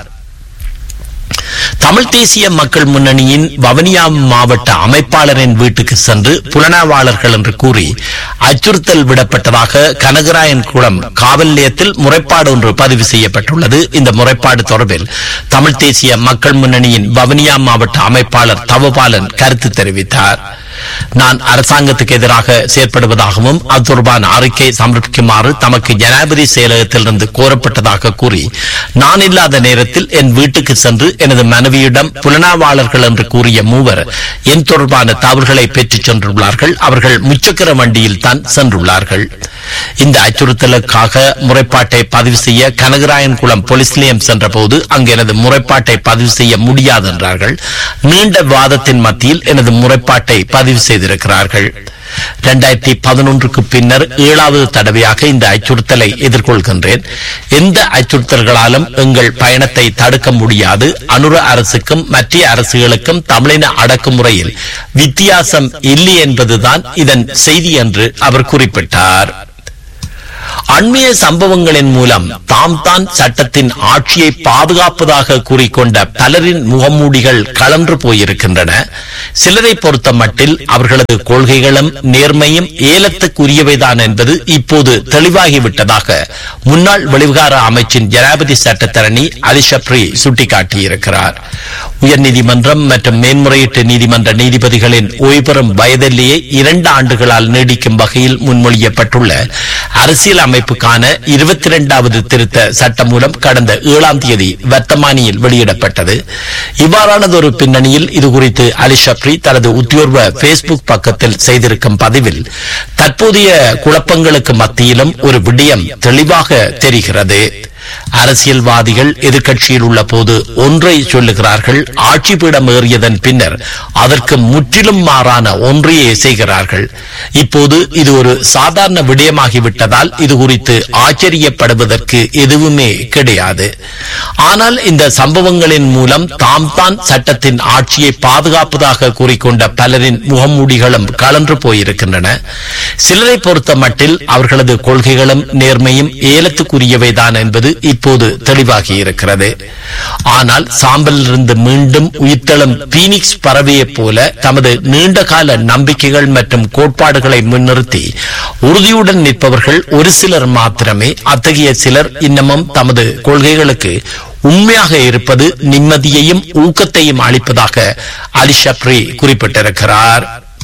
தமிழ் தேசிய மக்கள் முன்னணியின் வவுனியா மாவட்ட அமைப்பாளரின் வீட்டுக்கு சென்று புலனாய்வாளர்கள் என்று கூறி அச்சுறுத்தல் விடப்பட்டதாக கனகராயன் குளம் காவல் நிலையத்தில் முறைப்பாடு ஒன்று பதிவு செய்யப்பட்டுள்ளது. இந்த முறைப்பாடு தொடர்பில் தமிழ் தேசிய மக்கள் முன்னணியின் வவுனியா மாவட்ட அமைப்பாளர் தவபாலன் கருத்து தெரிவித்தார். நான் அரசாங்கத்துக்கு எதிராக செயற்படுவதாகவும் அது தொடர்பான அறிக்கை சமர்ப்பிக்குமாறு தமக்கு ஜனாதிபதி செயலகத்திலிருந்து கோரப்பட்டதாக கூறி, நான் இல்லாத நேரத்தில் என் வீட்டுக்கு சென்று எனது மனைவியிடம் புலனாய்வாளர்கள் என்று கூறிய மூவர் என் தொடர்பான தவறுகளை பெற்றுச் சென்றுள்ளார்கள். அவர்கள் முச்சக்கர வண்டியில் தான் சென்றுள்ளார்கள். இந்த அச்சுறுத்தலுக்காக முறைப்பாட்டை பதிவு செய்ய கனகராயன் குளம் போலீஸ் நிலையம் சென்ற போது அங்கு எனது முறைப்பாட்டை பதிவு செய்ய முடியாது என்றார்கள். நீண்ட வாதத்தின் மத்தியில் எனது முறைப்பாட்டை பதிவு செய்திருக்கிறார்கள். இரண்டாயிரத்தி பதினொன்றுக்கு பின்னர் ஏழாவது தடவையாக இந்த அச்சுறுத்தலை எதிர்கொள்கின்றேன். எந்த அச்சுறுத்தல்களாலும் எங்கள் பயணத்தை தடுக்க முடியாது. அனுர அரசுக்கும் மற்ற அரசுகளுக்கும் தமிழின அடக்குமுறையில் வித்தியாசம் இல்லை என்பதுதான் இதன் செய்தி என்று அவர் குறிப்பிட்டார். அண்மைய சம்பவங்களின் மூலம் தாம் தான் சட்டத்தின் ஆட்சியை பாதுகாப்பதாக கூறிக்கொண்ட பலரின் முகமூடிகள் கலன்று போயிருக்கின்றன. சிலரை பொறுத்த மட்டில் அவர்களது கொள்கைகளும் நேர்மையும் ஏலத்துக்குரியவைதான் என்பது இப்போது தெளிவாகிவிட்டதாக முன்னாள் வெளிவிகார அமைச்சின் ஜனாதிபதி சட்டத்தரணி அலி ஷப்ரி சுட்டிக்காட்டியிருக்கிறார். உயர்நீதிமன்றம் மற்றும் மேன்முறையீட்டு நீதிமன்ற நீதிபதிகளின் ஓய்வுபெறும் வயதிலேயே இரண்டு ஆண்டுகளால் நீடிக்கும் வகையில் முன்மொழியப்பட்டுள்ள அரசியல் அமைப்புக்கான இருபத்தி இரண்டாவது திருத்த சட்டம் மூலம் கடந்த ஏழாம் தேதி வர்த்தமானியில் வெளியிடப்பட்டது. இவ்வாறானதொரு பின்னணியில் இதுகுறித்து அலி ஷப்ரி தனது உத்தியோர்வ பேஸ்புக் பக்கத்தில் செய்திருக்கும் பதிவில், தற்போதைய குழப்பங்களுக்கு மத்தியிலும் ஒரு விடயம் தெளிவாக தெரிகிறது. அரசியல்வாதிகள் எதிர்கட்சியில் உள்ள போது ஒன்றை சொல்லுகிறார்கள், ஆட்சி பீடம் ஏறியதன் பின்னர் அதற்கு முற்றிலும் மாறான ஒன்றையே செய்கிறார்கள். இப்போது இது ஒரு சாதாரண விடயமாகிவிட்டதால் இது குறித்து ஆச்சரியப்படுவதற்கு எதுவுமே கிடையாது. ஆனால் இந்த சம்பவங்களின் மூலம் தாம் தான் சட்டத்தின் ஆட்சியை பாதுகாப்பதாக கூறிக்கொண்ட பலரின் முகமூடிகளும் கலன்று போயிருக்கின்றன. சிலரை பொறுத்த மட்டில் அவர்களது கொள்கைகளும் நேர்மையும் ஏலத்துக்குரியவைதான் என்பது இப்போது தெளிவாகி இருக்கிறது. ஆனால் சாம்பலிலிருந்து மீண்டும் உயிர்த்தெழும் பீனிக்ஸ் பறவையைப் போல தமது நீண்டகால நம்பிக்கைகள் மற்றும் கோட்பாடுகளை முன்னிறுத்தி உறுதியுடன் நிற்பவர்கள் ஒரு சிலர் மாத்திரமே. அத்தகைய சிலர் இன்னமும் தமது கொள்கைகளுக்கு உண்மையாக இருப்பது நிம்மதியையும் ஊக்கத்தையும் அளிப்பதாக அலி ஷப்ரி குறிப்பிட்டிருக்கிறார்.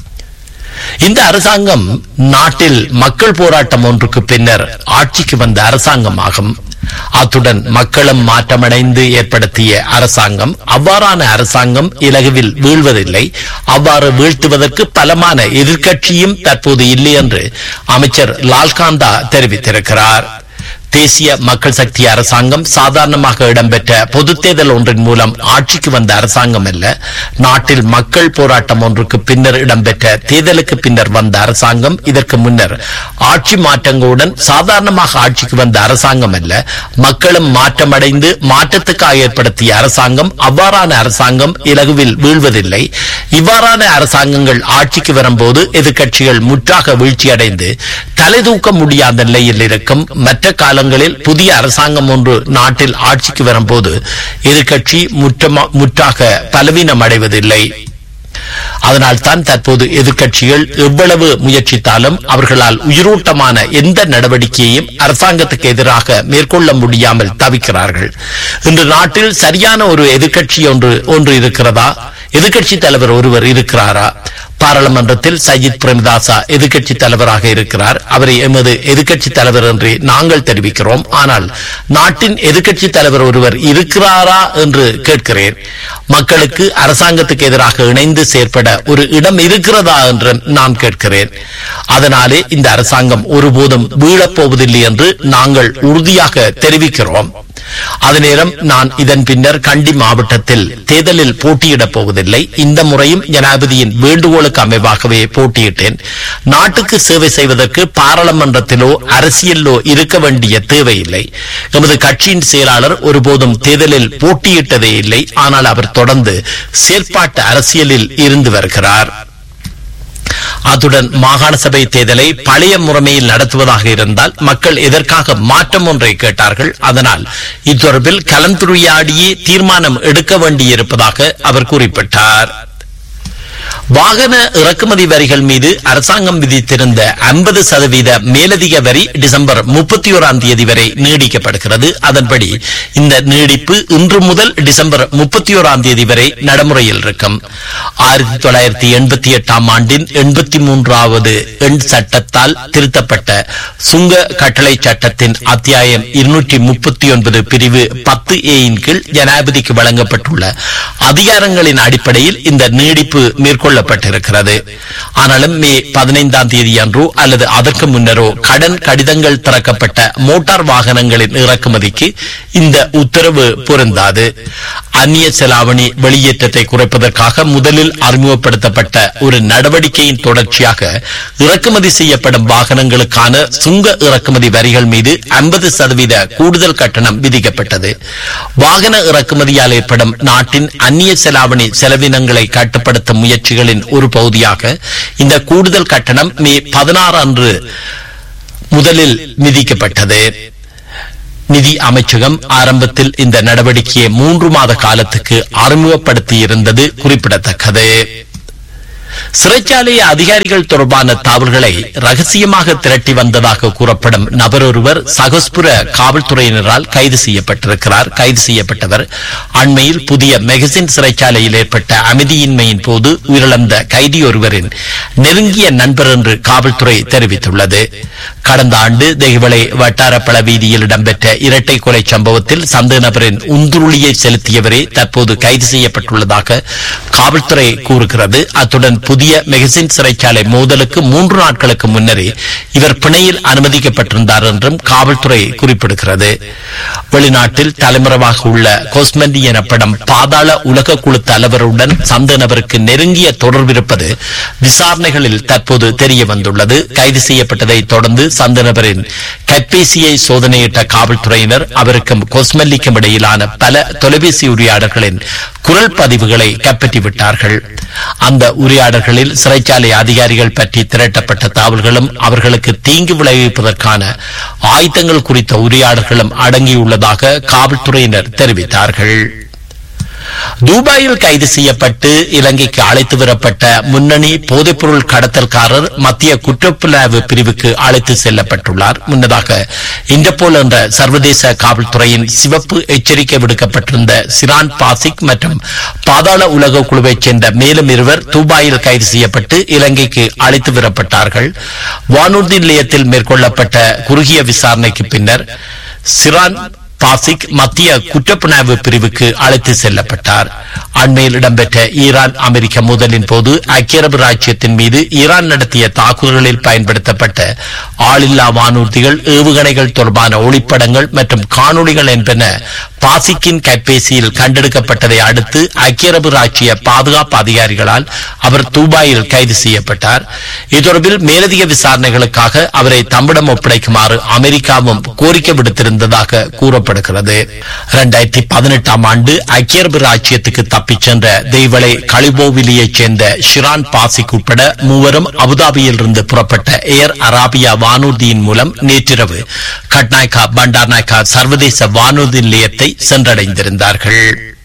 இந்த அரசாங்கம் நாட்டில் மக்கள் போராட்டம் ஒன்றுக்கு பின்னர் ஆட்சிக்கு வந்த அரசாங்கமாகும். அத்துடன் மக்களும் மாற்றமடைந்து ஏற்படுத்திய அரசாங்கம். அவ்வாறான அரசாங்கம் இலகுவில் வீழ்வதில்லை. அவ்வாறு வீழ்த்துவதற்கு பலமான எதிர்க்கட்சியும் தற்போது இல்லை என்று அமைச்சர் லால்காந்தா தெரிவித்திருக்கிறார். தேசிய மக்கள் சக்தி அரசாங்கம் சாதாரணமாக இடம்பெற்ற பொதுத் தேர்தல் ஒன்றின் மூலம் ஆட்சிக்கு வந்த அரசாங்கம் அல்ல. நாட்டில் மக்கள் போராட்டம் ஒன்றுக்கு பின்னர் இடம்பெற்ற தேர்தலுக்கு பின்னர் வந்த அரசாங்கம். இதற்கு முன்னர் ஆட்சி மாற்றங்களுடன் சாதாரணமாக ஆட்சிக்கு வந்த அரசாங்கம் அல்ல. மக்களும் மாற்றமடைந்து மாற்றத்துக்காக ஏற்படுத்திய அரசாங்கம். அவ்வாறான அரசாங்கம் இலகுவில் வீழ்வதில்லை. இவ்வாறான அரசாங்கங்கள் ஆட்சிக்கு வரும்போது எதிர்க்கட்சிகள் முற்றாக வீழ்ச்சியடைந்து தலை தூக்க முடியாத நிலையில் இருக்கும். மற்ற கால புதிய அரசாங்கம் ஒன்று நாட்டில் ஆட்சிக்கு வரும்போது எதிர்க்கட்சி முற்றாக பலவீனம் அடைவதில்லை. அதனால் தான் தற்போது எதிர்க்கட்சிகள் எவ்வளவு முயற்சித்தாலும் அவர்களால் உயிரோட்டமான எந்த நடவடிக்கையையும் அரசாங்கத்துக்கு எதிராக மேற்கொள்ள முடியாமல் தவிக்கிறார்கள். இன்று நாட்டில் சரியான ஒரு எதிர்க்கட்சி ஒன்று ஒன்று இருக்கிறதா? எதிர்க்கட்சி தலைவர் ஒருவர் இருக்கிறாரா? பாராளுமன்றத்தில் சஜித் பிரேமதாசா எதிர்க்கட்சி தலைவராக இருக்கிறார். அவரை எமது எதிர்க்கட்சி தலைவர் என்று நாங்கள் தெரிவிக்கிறோம். ஆனால் நாட்டின் எதிர்க்கட்சி தலைவர் ஒருவர் இருக்கிறாரா என்று கேட்கிறேன். மக்களுக்கு அரசாங்கத்துக்கு எதிராக இணைந்து செயற்பட ஒரு இடம் இருக்கிறதா என்று நான் கேட்கிறேன். அதனாலே இந்த அரசாங்கம் ஒருபோதும் வீழப்போவதில்லை என்று நாங்கள் உறுதியாக தெரிவிக்கிறோம். அதே நேரம் நான் இதன் பின்னர் கண்டி மாவட்டத்தில் தேர்தலில் போட்டியிடப் போவதில்லை. இந்த முறையும் ஜனாதிபதியின் வேண்டுகோளுக்கு அமைவாகவே போட்டியிட்டேன். நாட்டுக்கு சேவை செய்வதற்கு பாராளுமன்றத்திலோ அரசியலோ இருக்க வேண்டிய தேவையில்லை. எமது கட்சியின் செயலாளர் ஒருபோதும் தேர்தலில் போட்டியிட்டதே இல்லை. ஆனால் அவர் தொடர்ந்து செயற்பாட்டு அரசியலில் இருந்து வருகிறார். அத்துடன் மாகாண சபை தேர்தலை பழைய முறைமையில் நடத்துவதாக இருந்தால் மக்கள் எதற்காக மாற்றம் ஒன்றை கேட்டார்கள். அதனால் இத்தொடர்பில் கலந்துரையாடியே தீர்மானம் எடுக்க வேண்டியிருப்பதாக அவர் குறிப்பிட்டார். வாகன இறக்குமதி வரிகள் மீது அரசாங்கம் விதித்திருந்த ஐம்பது சதவீத மேலதிக வரி டிசம்பர் முப்பத்தி ஓராம் தேதி வரை நீடிக்கப்படுகிறது. அதன்படி இந்த நீடிப்பு இன்று முதல் டிசம்பர் முப்பத்தி ஓராம் தேதி வரை நடைமுறையில் இருக்கும். ஆயிரத்தி தொள்ளாயிரத்தி எண்பத்தி எட்டாம் ஆண்டின் எண்பத்தி மூன்றாவது எண் சட்டத்தால் திருத்தப்பட்ட சுங்க கட்டளை சட்டத்தின் அத்தியாயம் இருநூற்றி முப்பத்தி ஒன்பது பிரிவு பத்து ஏயின் கீழ் ஜனாதிபதிக்கு வழங்கப்பட்டுள்ள அதிகாரங்களின் அடிப்படையில் இந்த நீடிப்பு மேற்கொள்ளப்பட்டிருக்கிறது. ஆனாலும் மே பதினைந்தாம் தேதி அன்றோ அல்லது அதற்கு முன்னரோ கடன் கடிதங்கள் திறக்கப்பட்ட மோட்டார் வாகனங்களின் இறக்குமதிக்கு இந்த உத்தரவு பொருந்தாது. அந்நிய செலாவணி வெளியேற்றத்தை குறைப்பதற்காக முதலில் அறிமுகப்படுத்தப்பட்ட ஒரு நடவடிக்கையின் தொடர்ச்சியாக இறக்குமதி செய்யப்படும் வாகனங்களுக்கான சுங்க இறக்குமதி வரிகள் மீது ஐம்பது சதவீத கூடுதல் கட்டணம் விதிக்கப்பட்டது. வாகன இறக்குமதியால் ஏற்படும் நாட்டின் அந்நிய செலாவணி செலவினங்களை கட்டுப்படுத்தும் முயற்சிகளின் ஒரு பகுதியாக இந்த கூடுதல் கட்டணம் மே பதினாறு அன்று முதலில் விதிக்கப்பட்டது. நிதி அமைச்சகம் ஆரம்பத்தில் இந்த நடவடிக்கையை மூன்று மாத காலத்துக்கு அறிமுகப்படுத்தியிருந்தது குறிப்பிடத்தக்கது. சிறைச்சாலை அதிகாரிகள் தொடர்பான தகவல்களை ரகசியமாக திரட்டி வந்ததாக கூறப்படும் நபர் ஒருவர் சகஸ்புர காவல்துறையினரால் கைது செய்யப்பட்டிருக்கிறார். கைது செய்யப்பட்டவர் அண்மையில் புதிய மெகசின் சிறைச்சாலையில் ஏற்பட்ட அமைதியின்மையின் போது உயிரிழந்த கைதி ஒருவரின் நெருங்கிய நண்பர் என்று காவல்துறை தெரிவித்துள்ளது. கடந்த ஆண்டு தெய்வளை வட்டாரப்பள வீதியில் இடம்பெற்ற இரட்டை கொலை சம்பவத்தில் சந்தேக நபரின் உந்துருளியை செலுத்தியவரே தற்போது கைது செய்யப்பட்டுள்ளதாக காவல்துறை கூறுகிறது. அத்துடன் புதிய மெகசின் சிறைச்சாலை மோதலுக்கு மூன்று நாட்களுக்கு முன்னரே இவர் பிணையில் அனுமதிக்கப்பட்டிருந்தார் என்றும் காவல்துறை குறிப்பிடுகிறது. வெளிநாட்டில் தலைமறைவாக உள்ள கோஸ்மெண்டி எனப்படும் பாதாள உலக குழு தலைவருடன் சந்தேக நபருக்கு நெருங்கிய தொடர்பு இருப்பது விசாரணைகளில் தற்போது தெரிய வந்துள்ளது. கைது செய்யப்பட்டதை தொடர்ந்து சந்தேக நபரின் கைபேசியை சோதனையிட்ட காவல்துறையினர் அவருக்கும் கோஸ்மெல்லிக்கும் இடையிலான பல தொலைபேசி உரையாடல்களின் குரல் பதிவுகளை கைப்பற்றிவிட்டார்கள். அந்த உரையாடல்களில் சிறைச்சாலை அதிகாரிகள் பற்றி திரட்டப்பட்ட தகவல்களும் அவர்களுக்கு தீங்கு விளைவிப்பதற்கான ஆயுதங்கள் குறித்த உரையாடல்களும் அடங்கியுள்ளதாக காவல்துறையினர் தெரிவித்தார்கள். துபாயில் கைது செய்யப்பட்டு இலங்கைக்கு அழைத்து வரப்பட்ட முன்னணி போதைப்பொருள் கடத்தல்காரர் மத்திய குற்றப்புலனாய்வு பிரிவுக்கு அழைத்து செல்லப்பட்டுள்ளார். முன்னதாக இன்டர்போல் என்ற சர்வதேச காவல்துறையின் சிவப்பு எச்சரிக்கை விடுக்கப்பட்டிருந்த சிரான் பாசிக் மற்றும் பாதாள உலக குழுவைச் சேர்ந்த மேலும் இருவர் துபாயில் கைது செய்யப்பட்டு இலங்கைக்கு அழைத்து வரப்பட்டார்கள். வானூர்தி நிலையத்தில் மேற்கொள்ளப்பட்ட குறுகிய விசாரணைக்கு பின்னர் சிரான் பாசிக் மத்திய குற்றப்புலனாய்வு பிரிவுக்கு அழைத்து செல்லப்பட்டார். அண்மையில் இடம்பெற்ற ஈரான் அமெரிக்க மோதலின் போது ஐக்கிய அரபு ராச்சியத்தின் மீது ஈரான் நடத்திய தாக்குதல்களில் பயன்படுத்தப்பட்ட ஆளில்லா வானூர்திகள், ஏவுகணைகள் தொடர்பான ஒளிப்படங்கள் மற்றும் காணொளிகள் என்பன பாசிக்கின் கைபேசியில் கண்டெடுக்கப்பட்டதை அடுத்து ஐக்கிய அரபு ராச்சிய பாதுகாப்பு அதிகாரிகளால் அவர் துபாயில் கைது செய்யப்பட்டார். இது தொடர்பில் மேலதிக விசாரணைகளுக்காக அவரை தம்மிடம் ஒப்படைக்குமாறு அமெரிக்காவும் கோரிக்கை விடுத்திருந்ததாக கூறப்படுகிறது. இரண்டாயிரத்தி பதினெட்டாம் ஆண்டு ஐக்கிய அரபு ராச்சியத்துக்கு தப்பிச் சென்ற தெய்வளை கலிபோவிலியைச் சேர்ந்த ஷிரான் பாசிக் உட்பட மூவரும் அபுதாபியில் இருந்து புறப்பட்ட ஏர் அராபியா வானூர்தியின் மூலம் நேற்றிரவு கட்நாயக்கா பண்டார்நாயக்கா சர்வதேச வானூர்தி நிலையத்தை சென்றடைந்திருந்தார்கள்.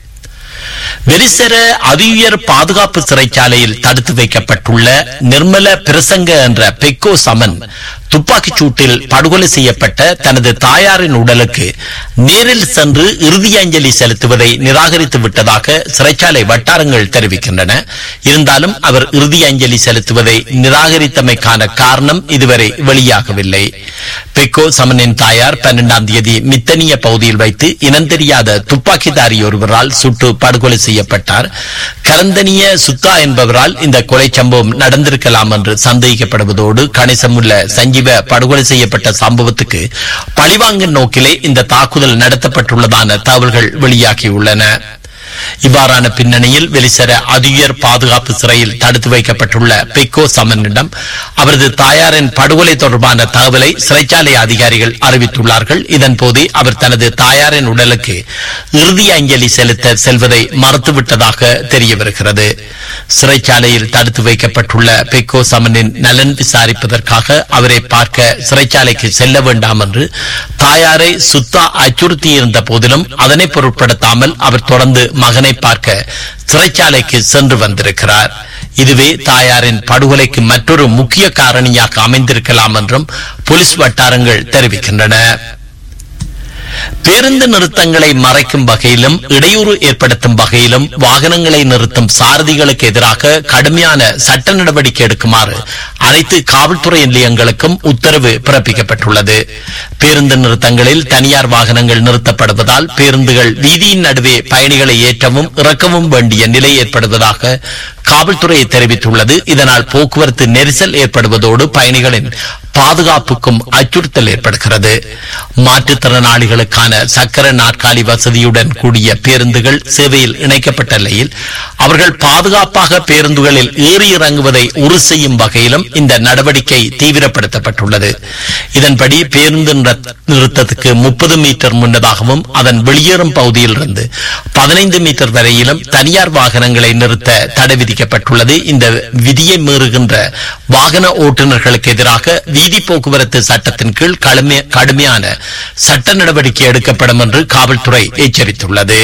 வெரிசர அதியுயர் பாதுகாப்பு சிறைச்சாலையில் தடுத்து வைக்கப்பட்டுள்ள நிர்மல பிரசங்க என்ற பெக்கோ சமன் துப்பாக்கிச் சூட்டில் படுகொலை செய்யப்பட்ட தனது தாயாரின் உடலுக்கு நேரில் சென்று இறுதி அஞ்சலி செலுத்துவதை நிராகரித்து விட்டதாக சிறைச்சாலை வட்டாரங்கள் தெரிவிக்கின்றன. இருந்தாலும் அவர் இறுதி அஞ்சலி செலுத்துவதை நிராகரித்தமைக்கான காரணம் இதுவரை வெளியாகவில்லை. பெக்கோ சமனின் தாயார் பன்னெண்டாம் தேதி மித்தனிய பகுதியில் வைத்து இனந்தெரியாத துப்பாக்கிதாரி ஒருவரால் சுட்டு படுகொலை செய்யப்பட்டார். கரந்தனிய சுத்தா என்பவரால் இந்த கொலை சம்பவம் நடந்திருக்கலாம் என்று சந்தேகிக்கப்படுவதோடு கணிசமுள்ள சஞ்சீவ படுகொலை செய்யப்பட்ட சம்பவத்துக்கு பழிவாங்கும் நோக்கிலே இந்த தாக்குதல் நடத்தப்பட்டுள்ளதான தகவல்கள் வெளியாகியுள்ளன. இவ்வாறான பின்னணியில் வெலிசர அதியுயர் பாதுகாப்பு சிறையில் தடுத்து வைக்கப்பட்டுள்ள பெக்கோ சமனிடம் அவரது தாயாரின் படுகொலை தொடர்பான தகவலை சிறைச்சாலை அதிகாரிகள் அறிவித்துள்ளார்கள். இதன்போது அவர் தனது தாயாரின் உடலுக்கு இறுதி அஞ்சலி செலுத்த செல்வதை மறுத்துவிட்டதாக தெரிய வருகிறது. சிறைச்சாலையில் தடுத்து வைக்கப்பட்டுள்ள பெக்கோ சமனின் நலன் விசாரிப்பதற்காக அவரை பார்க்க சிறைச்சாலைக்கு செல்ல வேண்டாம் என்று தாயாரை சுத்தா அச்சுறுத்தியிருந்த போதிலும் அதனை பொருட்படுத்தாமல் அவர் தொடர்ந்து மகனை பார்க்க சிறைச்சாலைக்கு சென்று வந்திருக்கிறார். இதுவே தாயாரின் படுகொலைக்கு மற்றொரு முக்கிய காரணியாக அமைந்திருக்கலாம் என்றும் போலீஸ் வட்டாரங்கள் தெரிவிக்கின்றன. பேருந்து நிறுத்தங்களை மறைக்கும் வகையிலும் இடையூறு ஏற்படுத்தும் வகையிலும் வாகனங்களை நிறுத்தும் சாரதிகளுக்கு எதிராக கடுமையான சட்ட நடவடிக்கை எடுக்குமாறு அனைத்து காவல்துறை நிலையங்களுக்கும் உத்தரவு பிறப்பிக்கப்பட்டுள்ளது. பேருந்து நிறுத்தங்களில் தனியார் வாகனங்கள் நிறுத்தப்படுவதால் பேருந்துகள் வீதியின் நடுவே பயணிகளை ஏற்றவும் இறக்கவும் வேண்டிய நிலை ஏற்படுவதாக காவல்துறை தெரிவித்துள்ளது. இதனால் போக்குவரத்து நெரிசல் ஏற்படுவதோடு பயணிகளின் பாதுகாப்புக்கும் அச்சுறுத்தல் ஏற்படுகிறது. மாற்றுத்திறனாளிகளுக்கான சக்கர நாற்காலி வசதியுடன் கூடிய பேருந்துகள் சேவையில் இணைக்கப்பட்ட நிலையில் அவர்கள் பாதுகாப்பாக பேருந்துகளில் ஏறி இறங்குவதை உறுதி செய்யும் வகையிலும் இந்த நடவடிக்கை தீவிரப்படுத்தப்பட்டுள்ளது. இதன்படி பேருந்து நிறுத்தத்துக்கு முப்பது மீட்டர் முன்னதாகவும் அதன் வெளியேறும் பகுதியில் இருந்து பதினைந்து மீட்டர் வரையிலும் தனியார் வாகனங்களை நிறுத்த தடை விதிக்கப்பட்டுள்ளது. இந்த விதியை மீறுகின்ற வாகன ஓட்டுநர்களுக்கு எதிராக வீதி போக்குவரத்து சட்டத்தின் கீழ் கடுமையான சட்ட நடவடிக்கை எடுக்கப்படும் என்று காவல்துறை எச்சரித்துள்ளது.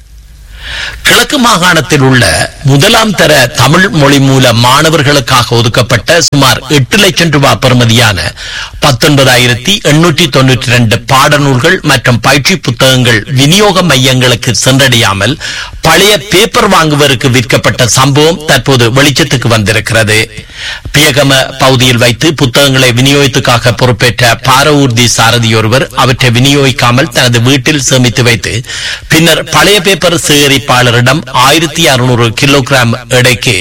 கிழக்கு மாகாணத்தில் உள்ள முதலாம் தர தமிழ் மொழி மூல மாணவர்களுக்காக ஒதுக்கப்பட்ட சுமார் எட்டு லட்சம் ரூபாய் பெறுமதியான பத்தொன்பதாயிரத்தி எண்ணூற்றி தொன்னூற்றி இரண்டு பாடநூல்கள் மற்றும் பயிற்சி புத்தகங்கள் விநியோக மையங்களுக்கு சென்றடையாமல் பழைய பேப்பர் வாங்குவதற்கு விற்கப்பட்ட சம்பவம் தற்போது வெளிச்சத்துக்கு வந்திருக்கிறது. பியகம பகுதியில் வைத்து புத்தகங்களை விநியோகத்துக்காக பொறுப்பேற்ற பாரவூர்தி சாரதி ஒருவர் அவற்றை விநியோகிக்காமல் தனது வீட்டில் சேமித்து வைத்து பின்னர் பழைய பேப்பர் சேகரிப்பாளரிடம் ஆயிரத்தி அறுநூறு கிலோகிராம் எடைக்கு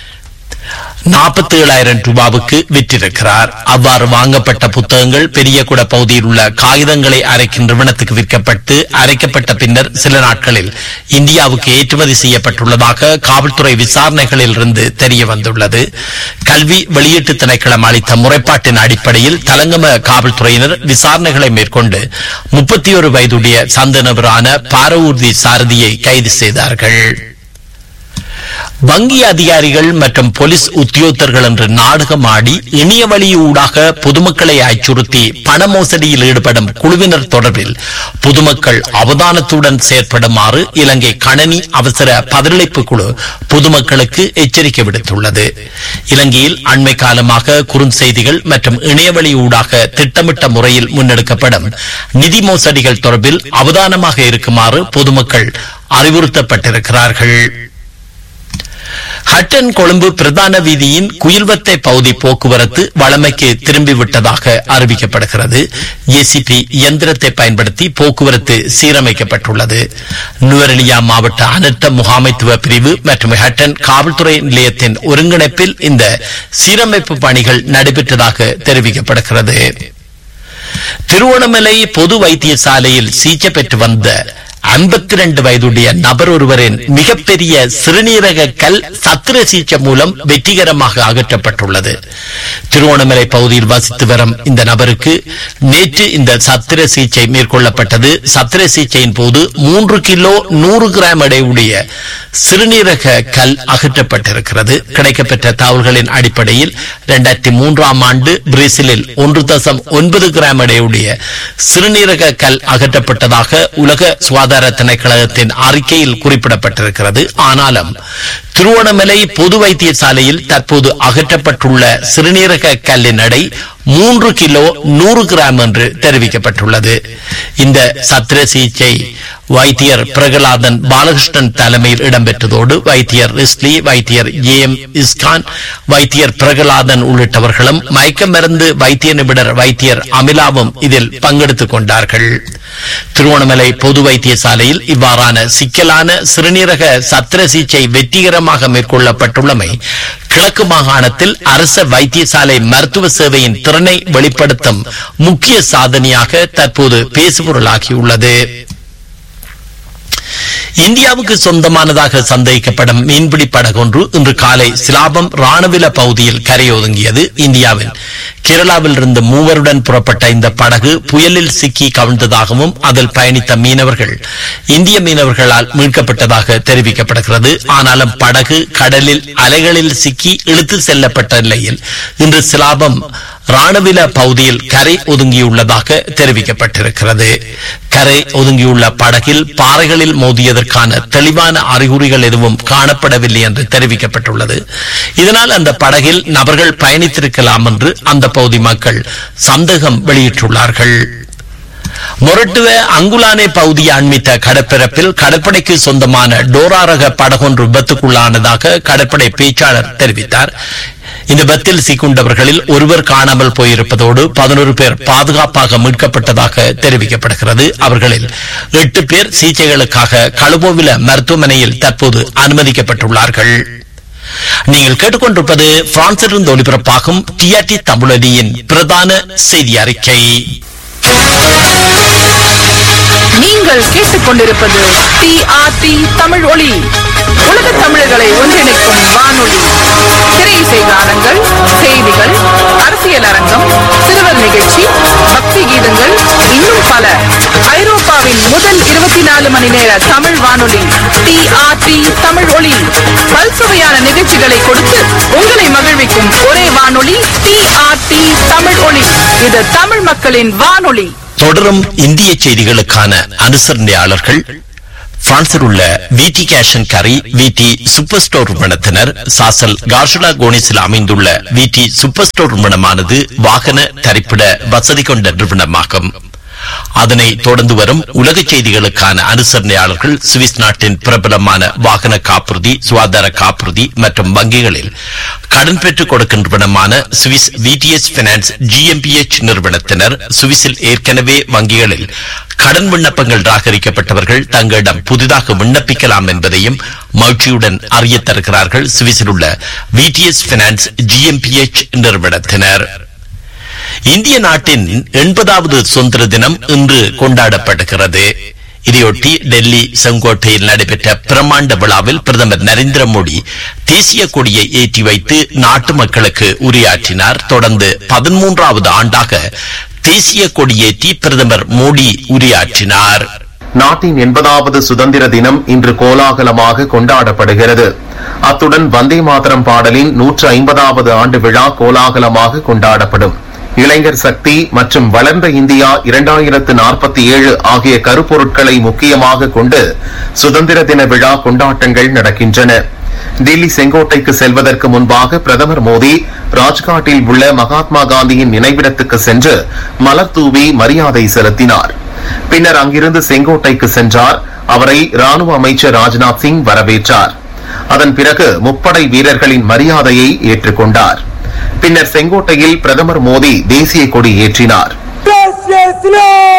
நாற்பத்தி ஏழாயிரம் ரூபாவுக்கு விற்றிருக்கிறார். அவ்வாறு வாங்கப்பட்ட புத்தகங்கள் பெரியகுட பகுதியில் உள்ள காகிதங்களை அரைக்கும் நிறுவனத்துக்கு விற்கப்பட்டு அரைக்கப்பட்ட பின்னர் சில நாட்களில் இந்தியாவுக்கு ஏற்றுமதி செய்யப்பட்டுள்ளதாக காவல்துறை விசாரணைகளில் இருந்து தெரிய வந்துள்ளது. கல்வி வெளியீட்டு திணைக்களம் அளித்த முறைப்பாட்டின் அடிப்படையில் தலங்கம காவல்துறையினர் விசாரணைகளை மேற்கொண்டு முப்பத்தி ஒரு வயதுடைய சந்தனவரான பாரவூர்தி சாரதியை கைது செய்தார்கள். வங்கி அதிகாரிகள் மற்றும் போலீஸ் உத்தியோகத்தர்கள் என்று நாடகமாடி இணைய வழியூடாக பொதுமக்களை அச்சுறுத்தி பண மோசடியில் ஈடுபடும் குழுவினர் தொடர்பில் பொதுமக்கள் அவதானத்துடன் செயற்படுமாறு இலங்கை கணனி அவசர பதிலளிப்பு குழு பொதுமக்களுக்கு எச்சரிக்கை விடுத்துள்ளது. இலங்கையில் அண்மை காலமாக குறுஞ்செய்திகள் மற்றும் இணையவழி ஊடாக திட்டமிட்ட முறையில் முன்னெடுக்கப்படும் நிதி மோசடிகள் தொடர்பில் அவதானமாக இருக்குமாறு பொதுமக்கள் அறிவுறுத்தப்பட்டிருக்கிறார்கள். ஹட்டன் கொழும்பு பிரதான வீதியின் குயில்வத்தை பகுதி போக்குவரத்து வளமைக்கு திரும்பிவிட்டதாக அறிவிக்கப்படுகிறது. ஏசிபி இயந்திரத்தை பயன்படுத்தி போக்குவரத்து சீரமைக்கப்பட்டுள்ளது. நுவரெலியா மாவட்ட அனர்த்த முகாமைத்துவ பிரிவு மற்றும் ஹட்டன் காவல்துறை நிலையத்தின் ஒருங்கிணைப்பில் இந்த சீரமைப்பு பணிகள் நடைபெற்றதாக தெரிவிக்கப்படுகிறது. திருவோணமலை பொது வைத்தியசாலையில் சிகிச்சை பெற்று வந்த ஐம்பத்தி இரண்டு வயதுடைய நபர் ஒருவரின் மிகப்பெரிய சிறுநீரக கல் சத்திர சிகிச்சை மூலம் வெற்றிகரமாக அகற்றப்பட்டுள்ளது. திருவோணமலை பகுதியில் வசித்து வரும் இந்த நபருக்கு நேற்று இந்த சத்திர சிகிச்சை மேற்கொள்ளப்பட்டது. சத்திர சிகிச்சையின் போது மூன்று கிலோ நூறு கிராம் எடையுடைய சிறுநீரக கல் அகற்றப்பட்டிருக்கிறது. கிடைக்கப்பெற்ற தகவல்களின் அடிப்படையில் இரண்டாயிரத்தி மூன்றாம் ஆண்டு பிரேசிலில் ஒன்று தசம் ஒன்பது கிராம் எடையுடைய சிறுநீரக கல் அகற்றப்பட்டதாக உலக சுகாதார திணைக்களத்தின் அறிக்கையில் குறிப்பிடப்பட்டிருக்கிறது. ஆனாலும் திருவோணமலை பொது வைத்தியசாலையில் தற்போது அகற்றப்பட்டுள்ள சிறுநீரக கல்லின் எடை மூன்று கிலோ நூறு கிராம் என்று தெரிவிக்கப்பட்டுள்ளது. இந்த சத்திர சிகிச்சை வைத்தியர் பிரகலாதன் பாலகிருஷ்ணன் தலைமையில் இடம்பெற்றதோடு வைத்தியர் ரிஸ்லி, வைத்தியர் ஏ எம் இஸ்கான், வைத்தியர் பிரகலாதன் உள்ளிட்டவர்களும் மயக்க மருந்து வைத்திய நிபுணர் வைத்தியர் அமிலாவும் இதில் பங்கெடுத்துக் கொண்டார்கள். திருவோணமலை பொது வைத்தியசாலையில் இவ்வாறான சிக்கலான சிறுநீரக சத்திர சிகிச்சை வெற்றிகரமாக மேற்கொள்ளப்பட்டுள்ளமை கிழக்கு மாகாணத்தில் அரச வைத்தியசாலை மருத்துவ சேவையின் திறனை வெளிப்படுத்தும் முக்கிய சாதனையாக தற்போது பேசுபொருளாகியுள்ளது. இந்தியாவுக்கு சொந்தமானதாக சந்தேகிக்கப்படும் மீன்பிடி படகொன்று இன்று காலை சிலாபம் ராணுவில பகுதியில் கரையொதுங்கியது. இந்தியாவின் கேரளாவில் இருந்து மூவருடன் புறப்பட்ட இந்த படகு புயலில் சிக்கி கவிழ்ந்ததாகவும் அதில் பயணித்த மீனவர்கள் இந்திய மீனவர்களால் மீட்கப்பட்டதாக தெரிவிக்கப்படுகிறது. ஆனாலும் படகு கடலில் அலைகளில் சிக்கி இழுத்து செல்லப்பட்ட நிலையில் இன்று சிலாபம் ராணுவில பகுதியில் கரை ஒதுங்கியுள்ளதாக தெரிவிக்கப்பட்டிருக்கிறது. கரை ஒதுங்கியுள்ள படகில் பாறைகளில் மோதியதற்கான தெளிவான அறிகுறிகள் எதுவும் காணப்படவில்லை என்று தெரிவிக்கப்பட்டுள்ளது. இதனால் அந்த படகில் நபர்கள் பயணித்திருக்கலாம் என்று அந்த பகுதி மக்கள் சந்தேகம் வெளியிட்டுள்ளார்கள். மொரட்டுவ அங்குலானே பகுதியை அண்மித்த கடற்பரப்பில் கடற்படைக்கு சொந்தமான டோரா ரக படகொன்று விபத்துக்குள்ளானதாக கடற்படை பேச்சாளர் தெரிவித்தார். இந்த விபத்தில் சிக்குண்டவர்களில் ஒருவர் காணாமல் போயிருப்பதோடு பதினோரு பேர் பாதுகாப்பாக மீட்கப்பட்டதாக தெரிவிக்கப்படுகிறது. அவர்களில் எட்டு பேர் சிகிச்சைகளுக்காக கழுபோவில மருத்துவமனையில் தற்போது அனுமதிக்கப்பட்டுள்ளார்கள். நீங்கள் கேட்டுக்கொண்டிருப்பது பிரான்சிலிருந்து ஒலிபரப்பாகும் டிஆர்டி தமிழொலியின் பிரதான செய்தி அறிக்கை. நீங்கள் கேட்டுக்கொண்டிருப்பது டிஆர்டி தமிழ் ஒலி, உலக தமிழர்களை ஒன்றிணைக்கும் வானொலி. திரையிசை கானங்கள், செய்திகள், அரசியல் அரங்கம், சிறுவர் நிகழ்ச்சி, பக்தி கீதங்கள், இன்னும் பல. ஐரோப்பாவின் முதல் இருபத்தி நாலு மணி நேர தமிழ் வானொலி டிஆர்டி தமிழ் ஒலி. பல்சுவையான நிகழ்ச்சிகளை கொடுத்து உங்களை மகிழ்விக்கும் ஒரே வானொலி டிஆர்டி தமிழ் ஒலி. இது தமிழ் மக்களின் வானொலி. தொடரும் இந்திய செய்திகளுக்கான அனுசரணையாளர்கள் பிரான்சில் உள்ள விடி கேஷன் கரி விடி சூப்பர் ஸ்டோர் நிறுவனத்தினர். சாசல் கார்ஷுலா கோனிஸில் அமைந்துள்ள விடி சூப்பர் ஸ்டோர் நிறுவனமானது வாகன தரிப்பிட வசதி கொண்ட நிறுவனமாகும். அதனை தொடர்ந்து வரும் உலக செய்திகளுக்கான அனுசரணையாளர்கள் சுவிஸ் நாட்டின் பிரபலமான வாகன காப்புறுதி, சுகாதார காப்புறுதி மற்றும் வங்கிகளில் கடன் பெற்றுக் கொடுக்கின்றவனமான சுவிஸ் விடிஎஸ் பைனான்ஸ் ஜிஎம்பிஎச் நிறுவனத்தினர். சுவிஸில் ஏற்கனவே வங்கிகளில் கடன் விண்ணப்பங்கள் ராகரிக்கப்பட்டவர்கள் தங்களிடம் புதிதாக விண்ணப்பிக்கலாம் என்பதையும் மகிழ்ச்சியுடன் அறிய தருகிறார்கள் சுவிஸில் உள்ள விடிஎஸ் பைனான்ஸ் ஜிஎம்பிஎச் நிறுவனத்தினர். இந்திய நாட்டின் எண்பதாவது சுதந்திர தினம் இன்று கொண்டாடப்படுகிறது. இதையொட்டி டெல்லி செங்கோட்டையில் நடைபெற்ற பிரமாண்ட விழாவில் பிரதமர் நரேந்திர மோடி தேசிய கொடியை ஏற்றி வைத்து நாட்டு மக்களுக்கு உரையாற்றினார். தொடர்ந்து பதிமூன்றாவது ஆண்டாக தேசிய கொடியேற்றி பிரதமர் மோடி உரையாற்றினார். நாட்டின் எண்பதாவது சுதந்திர தினம் இன்று கோலாகலமாக கொண்டாடப்படுகிறது. அத்துடன் வந்தே மாதரம் பாடலின் நூற்று ஐம்பதாவது ஆண்டு விழா கோலாகலமாக கொண்டாடப்படும். இளைஞர் சக்தி மற்றும் வளர்ந்த இந்தியா இரண்டாயிரத்து நாற்பத்தி ஏழு ஆகிய கருப்பொருட்களை முக்கியமாக கொண்டு சுதந்திர தின விழா கொண்டாட்டங்கள் நடக்கின்றன. டில்லி செங்கோட்டைக்கு செல்வதற்கு முன்பாக பிரதமர் மோடி ராஜ்காட்டில் உள்ள மகாத்மா காந்தியின் நினைவிடத்துக்கு சென்று மலர் தூவி மரியாதை செலுத்தினார். பின்னர் அங்கிருந்து செங்கோட்டைக்கு சென்றார். அவரை ராணுவ அமைச்சர் ராஜ்நாத் சிங் வரவேற்றார். அதன் பிறகு முப்படை வீரர்களின் மரியாதையை பின்னர் செங்கோட்டையில் பிரதமர் மோடி தேசிய கொடி ஏற்றினார்.